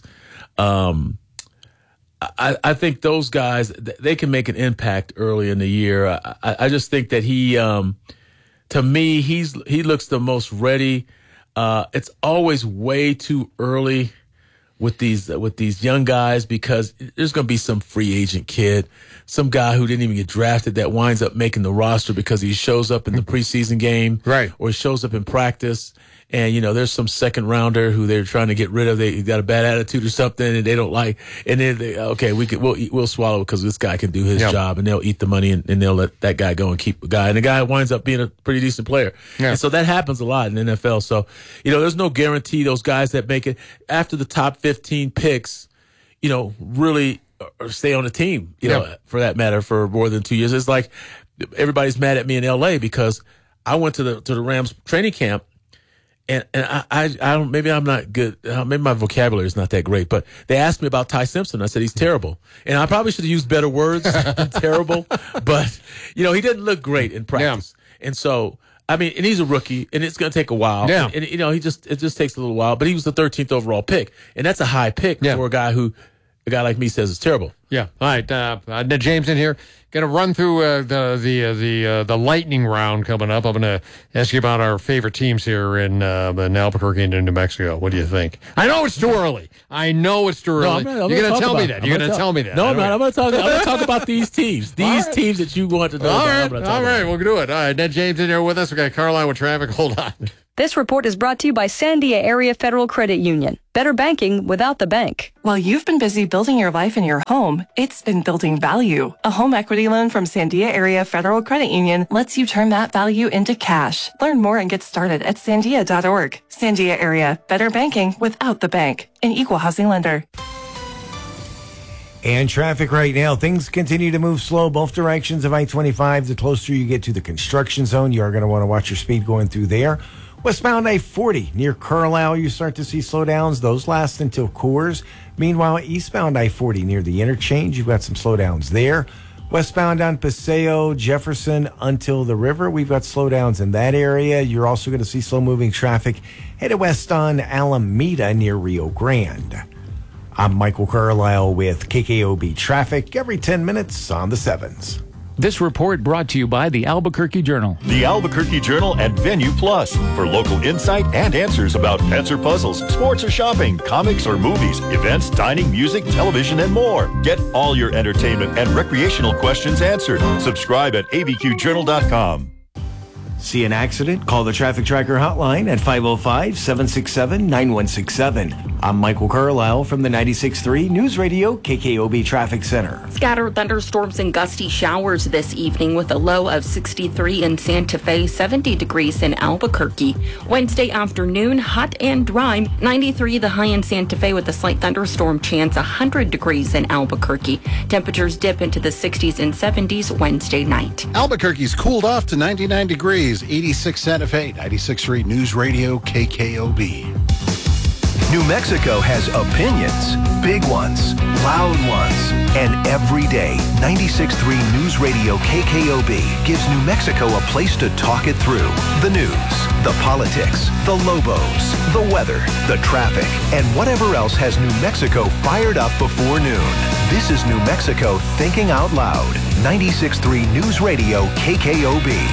Um, I, I think those guys th- they can make an impact early in the year. I, I, I just think that he, um, to me, he's he looks the most ready. Uh, it's always way too early with these uh, with these young guys because there's going to be some free agent kid, some guy who didn't even get drafted that winds up making the roster because he shows up in the preseason game, right? Or he shows up in practice. And, you know, there's some second rounder who they're trying to get rid of. They got a bad attitude or something and they don't like. And then, they, okay, we can, we'll, eat, we'll swallow because this guy can do his Yeah. job and they'll eat the money and, and they'll let that guy go and keep the guy. And the guy winds up being a pretty decent player. Yeah. And so that happens a lot in the N F L. So, you know, there's no guarantee those guys that make it after the top fifteen picks, you know, really or stay on the team, you Yeah. know, for that matter, for more than two years. It's like everybody's mad at me in L A because I went to the, to the Rams training camp. And and I, I I don't maybe I'm not good uh, maybe my vocabulary is not that great, but they asked me about Ty Simpson. I said he's terrible, and I probably should have used better words than terrible. But you know he didn't look great in practice, and so I mean, and he's a rookie, and it's going to take a while. Yeah. and, and you know he just it just takes a little while. But he was the thirteenth overall pick, and that's a high pick Yeah. for a guy who a guy like me says it's terrible. Yeah. All right. Uh, uh, James in here. Going to run through uh, the the uh, the uh, the lightning round coming up. I'm going to ask you about our favorite teams here in, uh, in Albuquerque and in New Mexico. What do you think? I know it's too early. I know it's too early. No, I'm not, I'm You're going to tell about, me that. You're going to tell me that. No, I'm not. I'm going to talk. I'm going to talk about these teams. These right. teams that you want to know. All about. right. All right. We'll do it. All right. Ned James in here with us. We got Caroline with traffic. Hold on. This report is brought to you by Sandia Area Federal Credit Union. Better banking without the bank. While you've been busy building your life in your home, it's been building value. A home equity loan from Sandia Area Federal Credit Union lets you turn that value into cash. Learn more and get started at sandia dot org. Sandia Area, better banking without the bank. An equal housing lender. And traffic right now, things continue to move slow both directions of I twenty-five. The closer you get to the construction zone, you are going to want to watch your speed going through there. Westbound I forty near Carlisle, you start to see slowdowns. Those last until Coors. Meanwhile, eastbound I forty near the interchange, you've got some slowdowns there. Westbound on Paseo, Jefferson until the river, we've got slowdowns in that area. You're also going to see slow-moving traffic headed west on Alameda near Rio Grande. I'm Michael Carlisle with K K O B Traffic every ten minutes on the sevens. This report brought to you by the Albuquerque Journal. The Albuquerque Journal and Venue Plus for local insight and answers about pets or puzzles, sports or shopping, comics or movies, events, dining, music, television, and more. Get all your entertainment and recreational questions answered. Subscribe at A B Q journal dot com. See an accident? Call the Traffic Tracker hotline at five oh five, seven six seven, nine one six seven. I'm Michael Carlisle from the ninety-six point three News Radio K K O B Traffic Center. Scattered thunderstorms and gusty showers this evening with a low of sixty-three in Santa Fe, seventy degrees in Albuquerque. Wednesday afternoon, hot and dry, ninety-three the high in Santa Fe with a slight thunderstorm chance, one hundred degrees in Albuquerque. Temperatures dip into the sixties and seventies Wednesday night. Albuquerque's cooled off to ninety-nine degrees. eighty-six Santa Fe, ninety-six point three News Radio K K O B. New Mexico has opinions, big ones, loud ones, and every day, ninety-six point three News Radio K K O B gives New Mexico a place to talk it through. The news, the politics, the Lobos, the weather, the traffic, and whatever else has New Mexico fired up before noon. This is New Mexico Thinking Out Loud. ninety-six point three News Radio K K O B.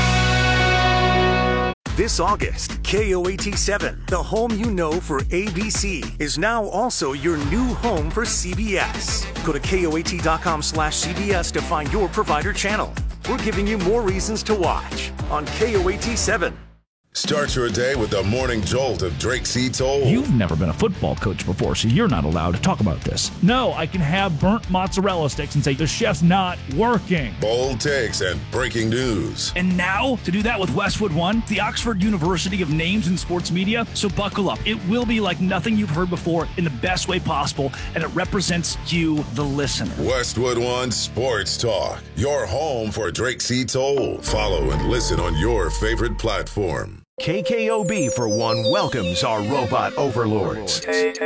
This August, K O A T seven, the home you know for A B C, is now also your new home for C B S. Go to K O A T dot com slash C B S to find your provider channel. We're giving you more reasons to watch on K O A T seven. Start your day with the morning jolt of Drake C. Toll. You've never been a football coach before, so you're not allowed to talk about this. No, I can have burnt mozzarella sticks and say the chef's not working. Bold takes and breaking news. And now, to do that with Westwood One, the Oxford University of Names in Sports Media. So buckle up. It will be like nothing you've heard before in the best way possible, and it represents you, the listener. Westwood One Sports Talk, your home for Drake C. Toll. Follow and listen on your favorite platform. K K O B, for one, welcomes our robot overlords.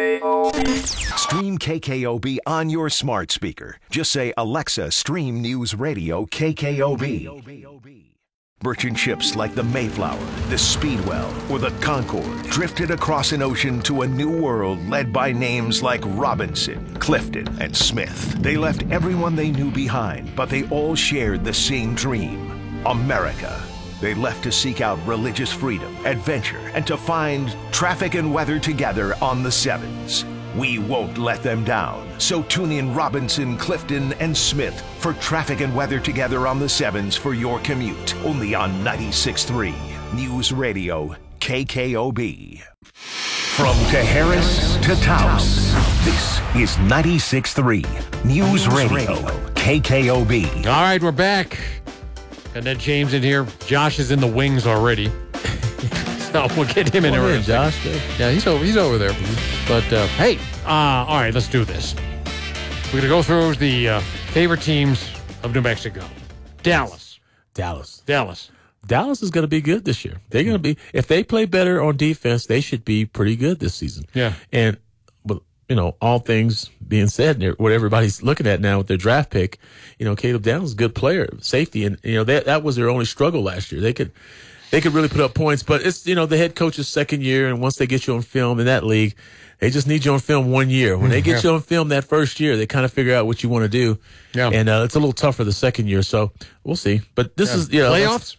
Stream K K O B on your smart speaker. Just say, Alexa, stream News Radio K K O B. Merchant ships like the Mayflower, the Speedwell, or the Concorde drifted across an ocean to a new world led by names like Robinson, Clifton, and Smith. They left everyone they knew behind, but they all shared the same dream, America. They left to seek out religious freedom, adventure, and to find traffic and weather together on the Sevens. We won't let them down. So tune in Robinson, Clifton, and Smith for traffic and weather together on the Sevens for your commute. Only on ninety-six point three News Radio K K O B. From Tejares to Taos, this is ninety-six point three News Radio K K O B. All right, we're back. Got Ned James in here. Josh is in the wings already. So we'll get him in Come there. in, Josh. Yeah, he's over, he's over there. But, uh, hey, uh, all right, let's do this. We're going to go through the uh, favorite teams of New Mexico. Dallas. Dallas. Dallas. Dallas is going to be good this year. They're going to be, if they play better on defense, they should be pretty good this season. Yeah. And, but, you know, all things being said, what everybody's looking at now with their draft pick, you know, Caleb Downs is a good player, safety, and, you know, that that was their only struggle last year. They could, they could really put up points. But it's, you know, the head coach's second year, and once they get you on film in that league, they just need you on film one year. When they get yeah. you on film that first year, they kind of figure out what you want to do. Yeah. And uh, it's a little tougher the second year, so we'll see. But this yeah. is, you know, playoffs.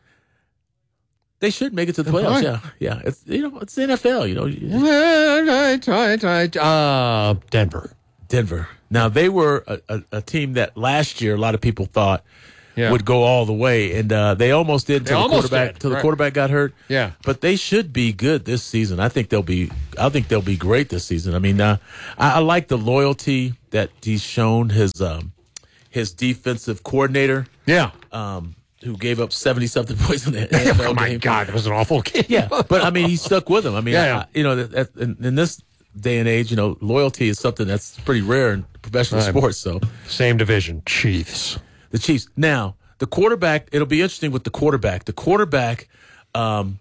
They should make it to the playoffs. Right. Yeah, yeah. It's, you know, it's the N F L. You know, right, right, right. Uh, Denver, Denver. Now they were a, a, a team that last year a lot of people thought. Yeah. would go all the way, and uh, they almost did until the quarterback till the right. quarterback got hurt. Yeah, but they should be good this season. I think they'll be. I think they'll be great this season. I mean, uh, I, I like the loyalty that he's shown his um, his defensive coordinator. Yeah, um, who gave up seventy something points in the N F L game. Oh my God, it was an awful game. Yeah, but I mean, he stuck with him. I mean, yeah, yeah. I, you know, that, that, in, in this day and age, you know, loyalty is something that's pretty rare in professional right. sports. So, same division, Chiefs. The Chiefs now. The quarterback, it'll be interesting with the quarterback. The quarterback, um,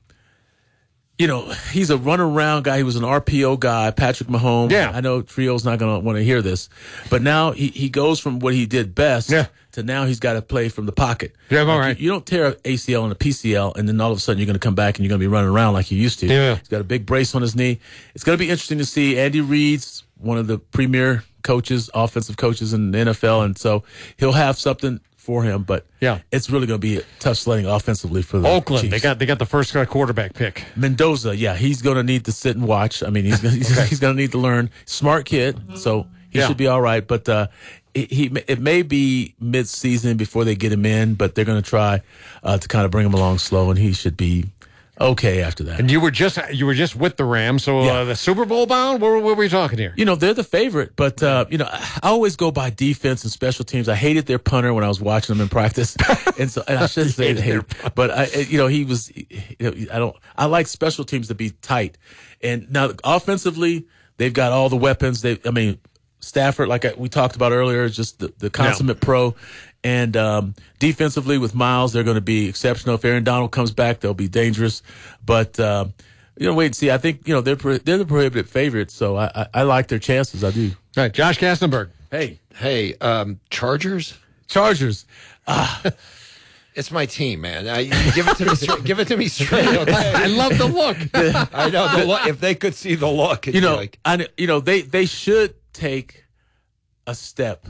you know, he's a run-around guy. He was an R P O guy, Patrick Mahomes. Yeah. I know Trio's not going to want to hear this. But now he, he goes from what he did best yeah. to now he's got to play from the pocket. Yeah, all like right. You, you don't tear an A C L and a P C L, and then all of a sudden you're going to come back and you're going to be running around like you used to. Yeah. He's got a big brace on his knee. It's going to be interesting to see. Andy Reid's one of the premier coaches, offensive coaches in the N F L, and so he'll have something for him, but yeah, it's really going to be tough sledding offensively for the Oakland. Chiefs. They got they got the first quarterback pick. Mendoza, yeah, he's going to need to sit and watch. I mean, he's gonna, he's, okay. he's going to need to learn. Smart kid, so he yeah. should be all right. But uh, it, he it may be mid-season before they get him in, but they're going to try uh, to kind of bring him along slow, and he should be okay after that. And you were just you were just with the Rams, so yeah. uh, the Super Bowl bound. What, what were we talking here? You know, they're the favorite, but uh, you know, I always go by defense and special teams. I hated their punter when I was watching them in practice, and so and I shouldn't say I hated, but I, you know, he was. You know, I don't. I like special teams to be tight, and now offensively, they've got all the weapons. They, I mean, Stafford, like I, we talked about earlier, is just the, the consummate yeah. pro. And um, defensively with Miles, they're going to be exceptional. If Aaron Donald comes back, they'll be dangerous. But uh, you know, wait and see. I think you know they're they're the prohibitive favorites, so I, I, I like their chances. I do. All right, Josh Kastenberg. Hey, hey, um, Chargers. Chargers. Ah. It's my team, man. I, give it to me. Straight, give it to me straight. Okay? I love the look. I know the look. If they could see the look, you know, like, I, you know, they they should take a step.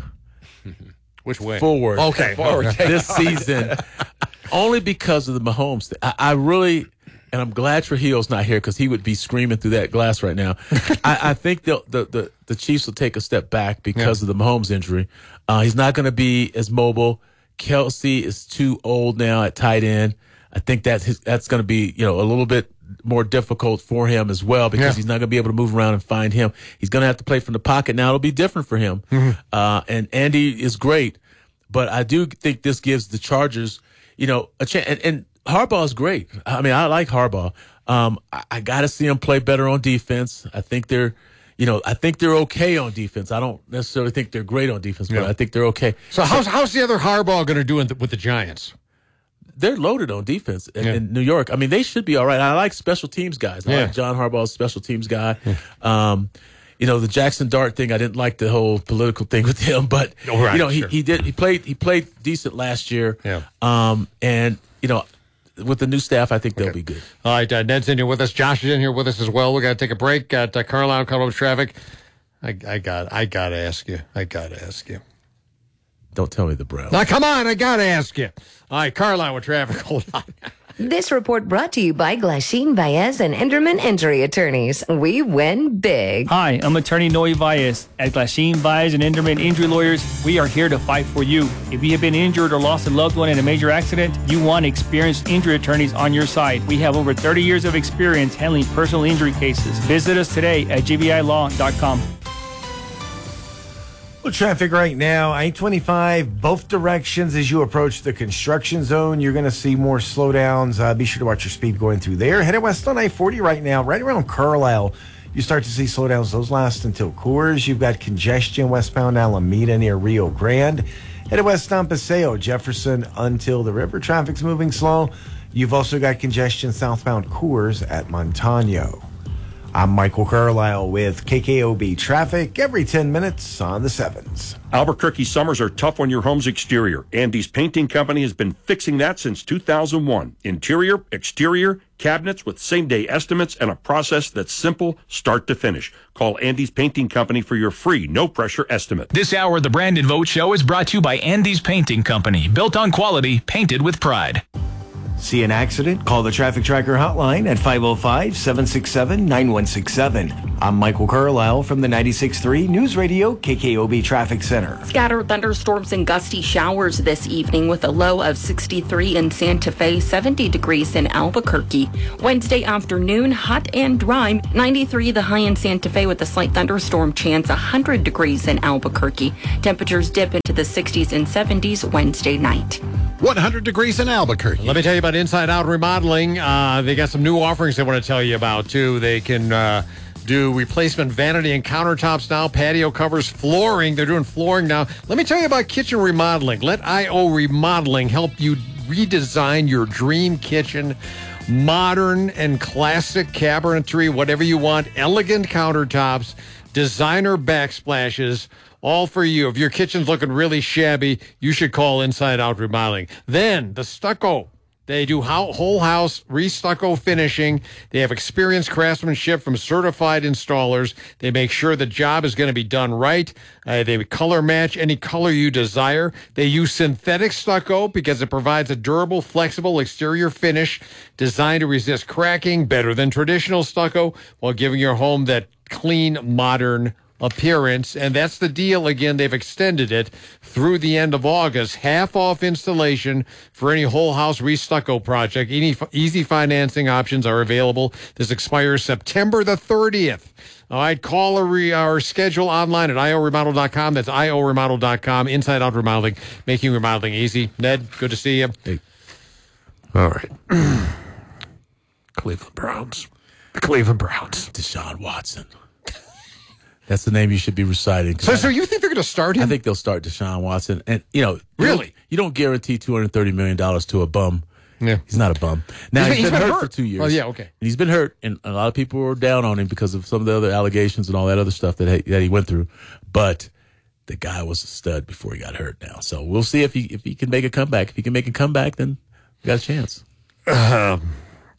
Which way? Forward. Okay. Forward this season. Only because of the Mahomes thing. I, I really, and I'm glad Trujillo's not here because he would be screaming through that glass right now. I, I think the, the the the Chiefs will take a step back because yeah. of the Mahomes injury. Uh, he's not going to be as mobile. Kelsey is too old now at tight end. I think that's his, that's going to be, you know, a little bit more difficult for him as well because yeah. he's not going to be able to move around and find him. He's going to have to play from the pocket now. It'll be different for him. Mm-hmm. Uh, and Andy is great, but I do think this gives the Chargers, you know, a chance. And, and Harbaugh is great. I mean, I like Harbaugh. Um, I, I got to see him play better on defense. I think they're, you know, I think they're okay on defense. I don't necessarily think they're great on defense, but yeah. I think they're okay. So, so how's how's the other Harbaugh going to do in the, with the Giants? They're loaded on defense in, yeah. in New York. I mean, they should be all right. I like special teams guys. I yeah. like John Harbaugh's special teams guy. Yeah. Um, you know, the Jackson Dart thing, I didn't like the whole political thing with him, but oh, right, you know, sure. he, he did he played he played decent last year. Yeah. Um, and you know, with the new staff, I think they'll okay. be good. All right, uh, Ned's in here with us. Josh is in here with us as well. We got to take a break. Got uh, Carlisle cut over traffic. I, I got I got to ask you. I got to ask you. Don't tell me the Browns. Now, come on, I got to ask you. All right, Carlisle with traffic. Hold on. This report brought to you by Glasheen, Baez, and Enderman Injury Attorneys. We win big. Hi, I'm attorney Noe Baez. At Glasheen, Baez, and Enderman Injury Lawyers, we are here to fight for you. If you have been injured or lost a loved one in a major accident, you want experienced injury attorneys on your side. We have over thirty years of experience handling personal injury cases. Visit us today at g b i law dot com. Well, traffic right now, I twenty-five, both directions as you approach the construction zone. You're going to see more slowdowns. Uh, be sure to watch your speed going through there. Headed west on I forty right now, right around Carlisle. You start to see slowdowns. Those last until Coors. You've got congestion westbound Alameda near Rio Grande. Headed west on Paseo, Jefferson until the river. Traffic's moving slow. You've also got congestion southbound Coors at Montano. I'm Michael Carlisle with K K O B traffic every ten minutes on the sevens. Albuquerque summers are tough on your home's exterior. Andy's Painting Company has been fixing that since two thousand one. Interior, exterior, cabinets with same-day estimates and a process that's simple start to finish. Call Andy's Painting Company for your free, no-pressure estimate. This hour of the Brandon Vogt Show is brought to you by Andy's Painting Company. Built on quality, painted with pride. See an accident? Call the Traffic Tracker hotline at five oh five, seven six seven, nine one six seven. I'm Michael Carlisle from the ninety-six point three News Radio K K O B Traffic Center. Scattered thunderstorms and gusty showers this evening with a low of sixty-three in Santa Fe, seventy degrees in Albuquerque. Wednesday afternoon, hot and dry, ninety-three the high in Santa Fe with a slight thunderstorm chance, one hundred degrees in Albuquerque. Temperatures dip into the sixties and seventies Wednesday night. one hundred degrees in Albuquerque. Let me tell you about Inside Out Remodeling. Uh, they got some new offerings they want to tell you about, too. They can uh, do replacement vanity and countertops now, patio covers, flooring. They're doing flooring now. Let me tell you about kitchen remodeling. Let I O Remodeling help you redesign your dream kitchen. Modern and classic cabinetry, whatever you want. Elegant countertops, designer backsplashes. All for you. If your kitchen's looking really shabby, you should call Inside Out Remodeling. Then, the stucco. They do whole house re-stucco finishing. They have experienced craftsmanship from certified installers. They make sure the job is going to be done right. Uh, they color match any color you desire. They use synthetic stucco because it provides a durable, flexible exterior finish designed to resist cracking, better than traditional stucco, while giving your home that clean, modern appearance. And that's the deal. Again, they've extended it through the end of August. Half off installation for any whole house restucco project. Any easy financing options are available. This expires September the thirtieth. All right, call or, re, or schedule online at I O remodel dot com. That's I O remodel dot com. Inside Out Remodeling, making remodeling easy. Ned, good to see you. Hey. All right. Cleveland Browns. The Cleveland Browns. Deshaun Watson. That's the name you should be reciting. So, I, so you think they're going to start him? I think they'll start Deshaun Watson. And, you know, really? You don't, you don't guarantee two hundred thirty million dollars to a bum. Yeah. He's not a bum. Now, he's, he's been, been hurt, hurt for two years. Oh, yeah, okay. And he's been hurt, and a lot of people were down on him because of some of the other allegations and all that other stuff that he, that he went through. But the guy was a stud before he got hurt now. So we'll see if he if he can make a comeback. If he can make a comeback, then we got a chance. Um,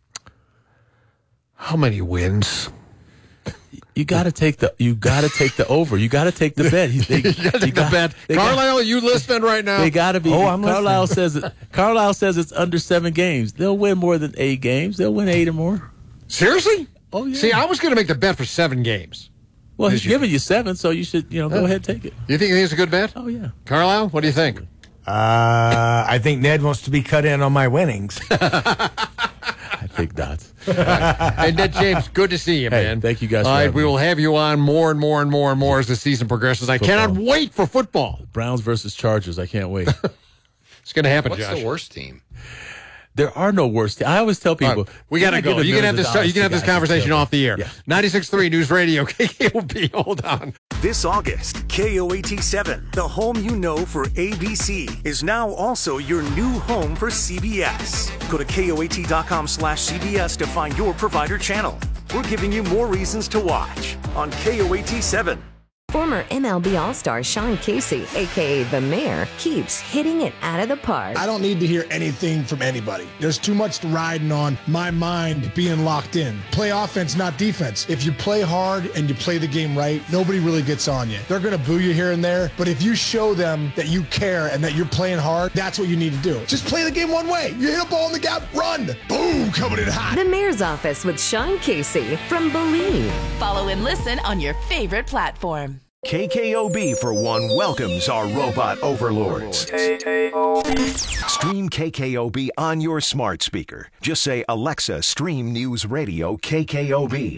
how many wins? You got to take the you got to take the over. You got to take the bet. They, you got to take the bet. Carlisle, are you listening right now? They got to be. Oh, I'm Carlisle listening. says it. Carlisle says it's under seven games. They'll win more than eight games. They'll win eight or more. Seriously? Oh yeah. See, I was going to make the bet for seven games. Well, he's giving you seven, so you should you know go uh, ahead and take it. You think it's a good bet? Oh yeah. Carlisle, what do you think? Uh, I think Ned wants to be cut in on my winnings. I think not. Hey, Ned James, good to see you, hey, man. Thank you guys. All for right, we me. will have you on more and more and more and more as the season progresses. I football. cannot wait for football. Browns versus Chargers. I can't wait. It's going to happen, What's Josh. the worst team? There are no worst teams. I always tell people, right, we got to go. You can have this. You can have this conversation off the air. Yeah. ninety-six point three News Radio, K K O B. Hold on. This August, K O A T seven, the home you know for A B C, is now also your new home for C B S. Go to K O A T dot com slash C B S to find your provider channel. We're giving you more reasons to watch on K O A T seven. Former M L B All-Star Sean Casey, a k a. The Mayor, keeps hitting it out of the park. I don't need to hear anything from anybody. There's too much riding on my mind being locked in. Play offense, not defense. If you play hard and you play the game right, nobody really gets on you. They're going to boo you here and there, but if you show them that you care and that you're playing hard, that's what you need to do. Just play the game one way. You hit a ball in the gap, run. Boom, coming in hot. The Mayor's Office with Sean Casey from Believe. Follow and listen on your favorite platform. K K O B, for one, welcomes our robot overlords. Stream K K O B on your smart speaker. Just say, Alexa, stream News Radio K K O B.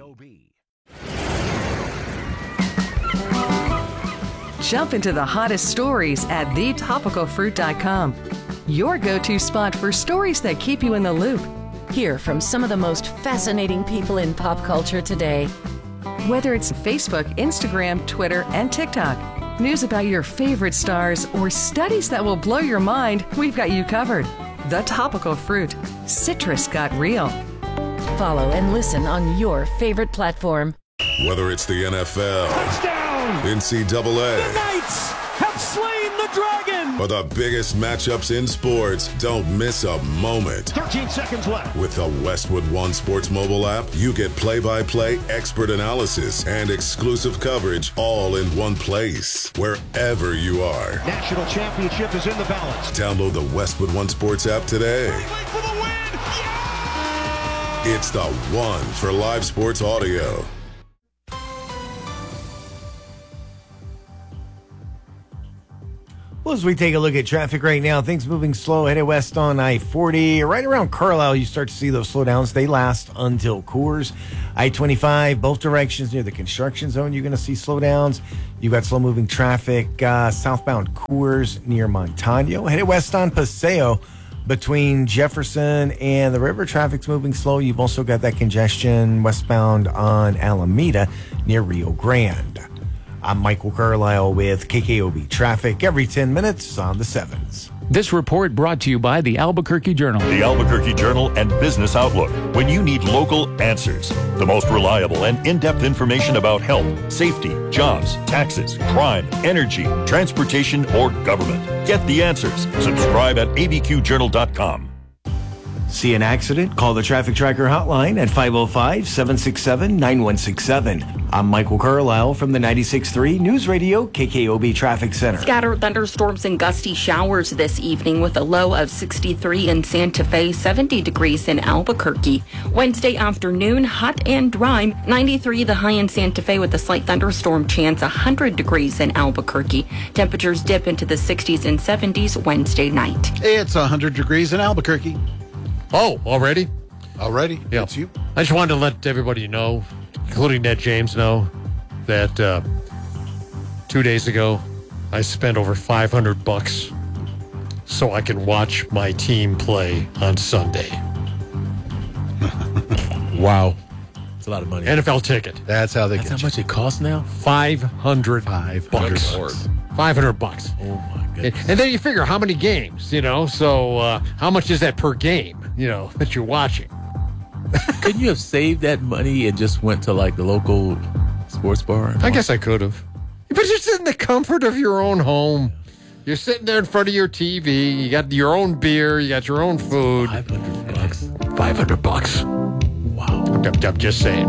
Jump into the hottest stories at the topical fruit dot com. Your go-to spot for stories that keep you in the loop. Hear from some of the most fascinating people in pop culture today. Whether it's Facebook, Instagram, Twitter, and TikTok, news about your favorite stars, or studies that will blow your mind, we've got you covered. The Topical Fruit. Citrus got real. Follow and listen on your favorite platform. Whether it's the N F L, Touchdown! N C double A, The Knights have slain the dragon! or the biggest matchups in sports, don't miss a moment. thirteen seconds left. With the Westwood One Sports mobile app, you get play-by-play expert analysis and exclusive coverage all in one place, wherever you are. National championship is in the balance. Download the Westwood One Sports app today. For the win! It's the one for live sports audio. Well, as we take a look at traffic right now, things moving slow headed west on I forty. Right around Carlisle, you start to see those slowdowns. They last until Coors. I twenty-five, both directions near the construction zone, you're going to see slowdowns. You've got slow moving traffic uh, southbound Coors near Montano. Headed west on Paseo between Jefferson and the river. Traffic's moving slow. You've also got that congestion westbound on Alameda near Rio Grande. I'm Michael Carlisle with K K O B Traffic every ten minutes on the sevens. This report brought to you by the Albuquerque Journal. The Albuquerque Journal and Business Outlook. When you need local answers, the most reliable and in-depth information about health, safety, jobs, taxes, crime, energy, transportation, or government. Get the answers. Subscribe at A B Q journal dot com. See an accident? Call the Traffic Tracker hotline at five oh five, seven six seven, nine one six seven. I'm Michael Carlisle from the ninety-six point three News Radio K K O B Traffic Center. Scattered thunderstorms and gusty showers this evening with a low of sixty-three in Santa Fe, seventy degrees in Albuquerque. Wednesday afternoon, hot and dry, ninety-three the high in Santa Fe with a slight thunderstorm chance, one hundred degrees in Albuquerque. Temperatures dip into the sixties and seventies Wednesday night. It's one hundred degrees in Albuquerque. Oh, already? Already? Yeah. It's you. I just wanted to let everybody know, including Ned James, know that uh, two days ago I spent over five hundred bucks so I can watch my team play on Sunday. Wow. It's a lot of money. N F L ticket. That's how they That's get how much it costs now? five hundred bucks. five hundred bucks. Oh, my goodness. And, and then you figure how many games, you know, so uh, how much is that per game, you know, that you're watching? Couldn't you have saved that money and just went to, like, the local sports bar? I guess I could have. But you're sitting in the comfort of your own home. You're sitting there in front of your T V. You got your own beer. You got your own food. five hundred bucks. five hundred bucks. Wow. I'm, I'm just saying.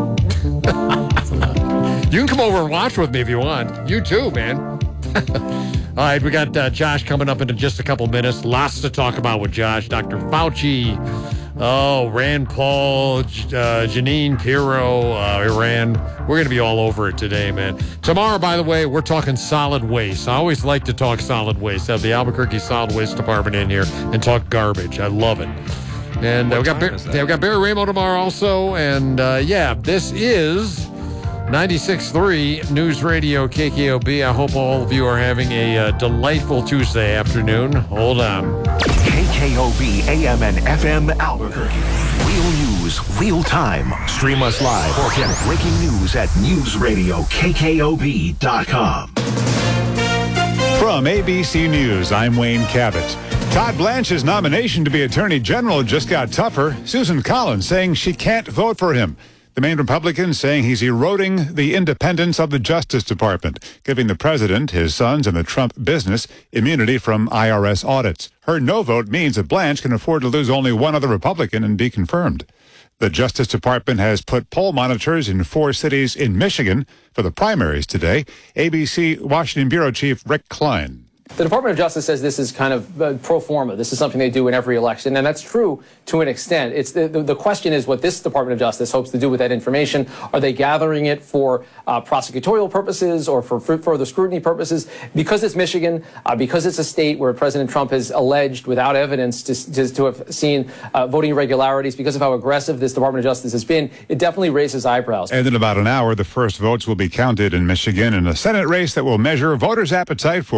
You can come over and watch with me if you want. You too, man. All right, we got uh, Josh coming up in just a couple minutes. Lots to talk about with Josh. Doctor Fauci. Oh, Rand Paul, uh, Janine Pirro, uh, Iran. We're going to be all over it today, man. Tomorrow, by the way, we're talking solid waste. I always like to talk solid waste. Have the Albuquerque Solid Waste Department in here and talk garbage. I love it. And uh, we got Bar- yeah, we got Barry Ramo tomorrow also. And uh, yeah, this is ninety-six point three News Radio K K O B. I hope all of you are having a uh, delightful Tuesday afternoon. Hold on. K K O B A M and F M Albuquerque. Real news, real time. Stream us live or get breaking news at news radio K K O B dot com. From A B C News, I'm Wayne Cabot. Todd Blanche's nomination to be Attorney General just got tougher. Susan Collins saying she can't vote for him. The main Republican saying he's eroding the independence of the Justice Department, giving the president, his sons, and the Trump business immunity from I R S audits. Her no vote means that Blanche can afford to lose only one other Republican and be confirmed. The Justice Department has put poll monitors in four cities in Michigan for the primaries today. A B C Washington Bureau Chief Rick Klein. The Department of Justice says this is kind of uh, pro forma. This is something they do in every election, and that's true to an extent. It's the, the, the question is what this Department of Justice hopes to do with that information. Are they gathering it for uh, prosecutorial purposes or for f- further scrutiny purposes? Because it's Michigan, uh, because it's a state where President Trump has alleged without evidence to, to, to have seen uh, voting irregularities, because of how aggressive this Department of Justice has been, it definitely raises eyebrows. And in about an hour, the first votes will be counted in Michigan in a Senate race that will measure voters' appetite for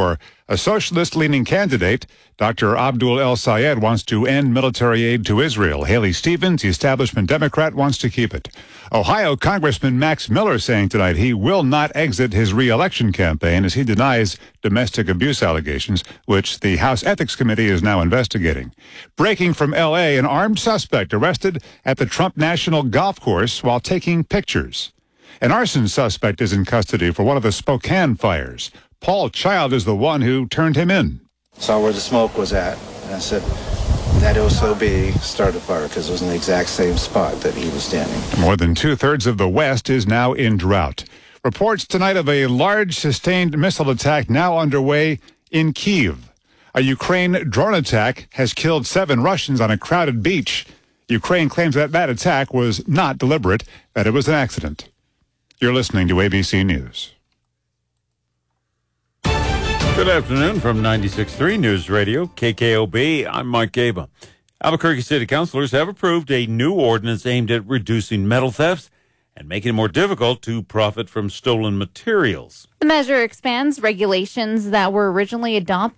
A socialist-leaning candidate, Doctor Abdul El Sayed, wants to end military aid to Israel. Haley Stevens, the establishment Democrat, wants to keep it. Ohio Congressman Max Miller saying tonight he will not exit his re-election campaign as he denies domestic abuse allegations, which the House Ethics Committee is now investigating. Breaking from L A, an armed suspect arrested at the Trump National Golf Course while taking pictures. An arson suspect is in custody for one of the Spokane fires. Paul Child is the one who turned him in. Saw where the smoke was at, and I said that O S O B started the fire because it was in the exact same spot that he was standing. More than two-thirds of the West is now in drought. Reports tonight of a large sustained missile attack now underway in Kyiv. A Ukraine drone attack has killed seven Russians on a crowded beach. Ukraine claims that that attack was not deliberate, that it was an accident. You're listening to A B C News. Good afternoon from ninety-six point three News Radio, K K O B. I'm Mike Gaba. Albuquerque City Councilors have approved a new ordinance aimed at reducing metal thefts and making it more difficult to profit from stolen materials. The measure expands regulations that were originally adopted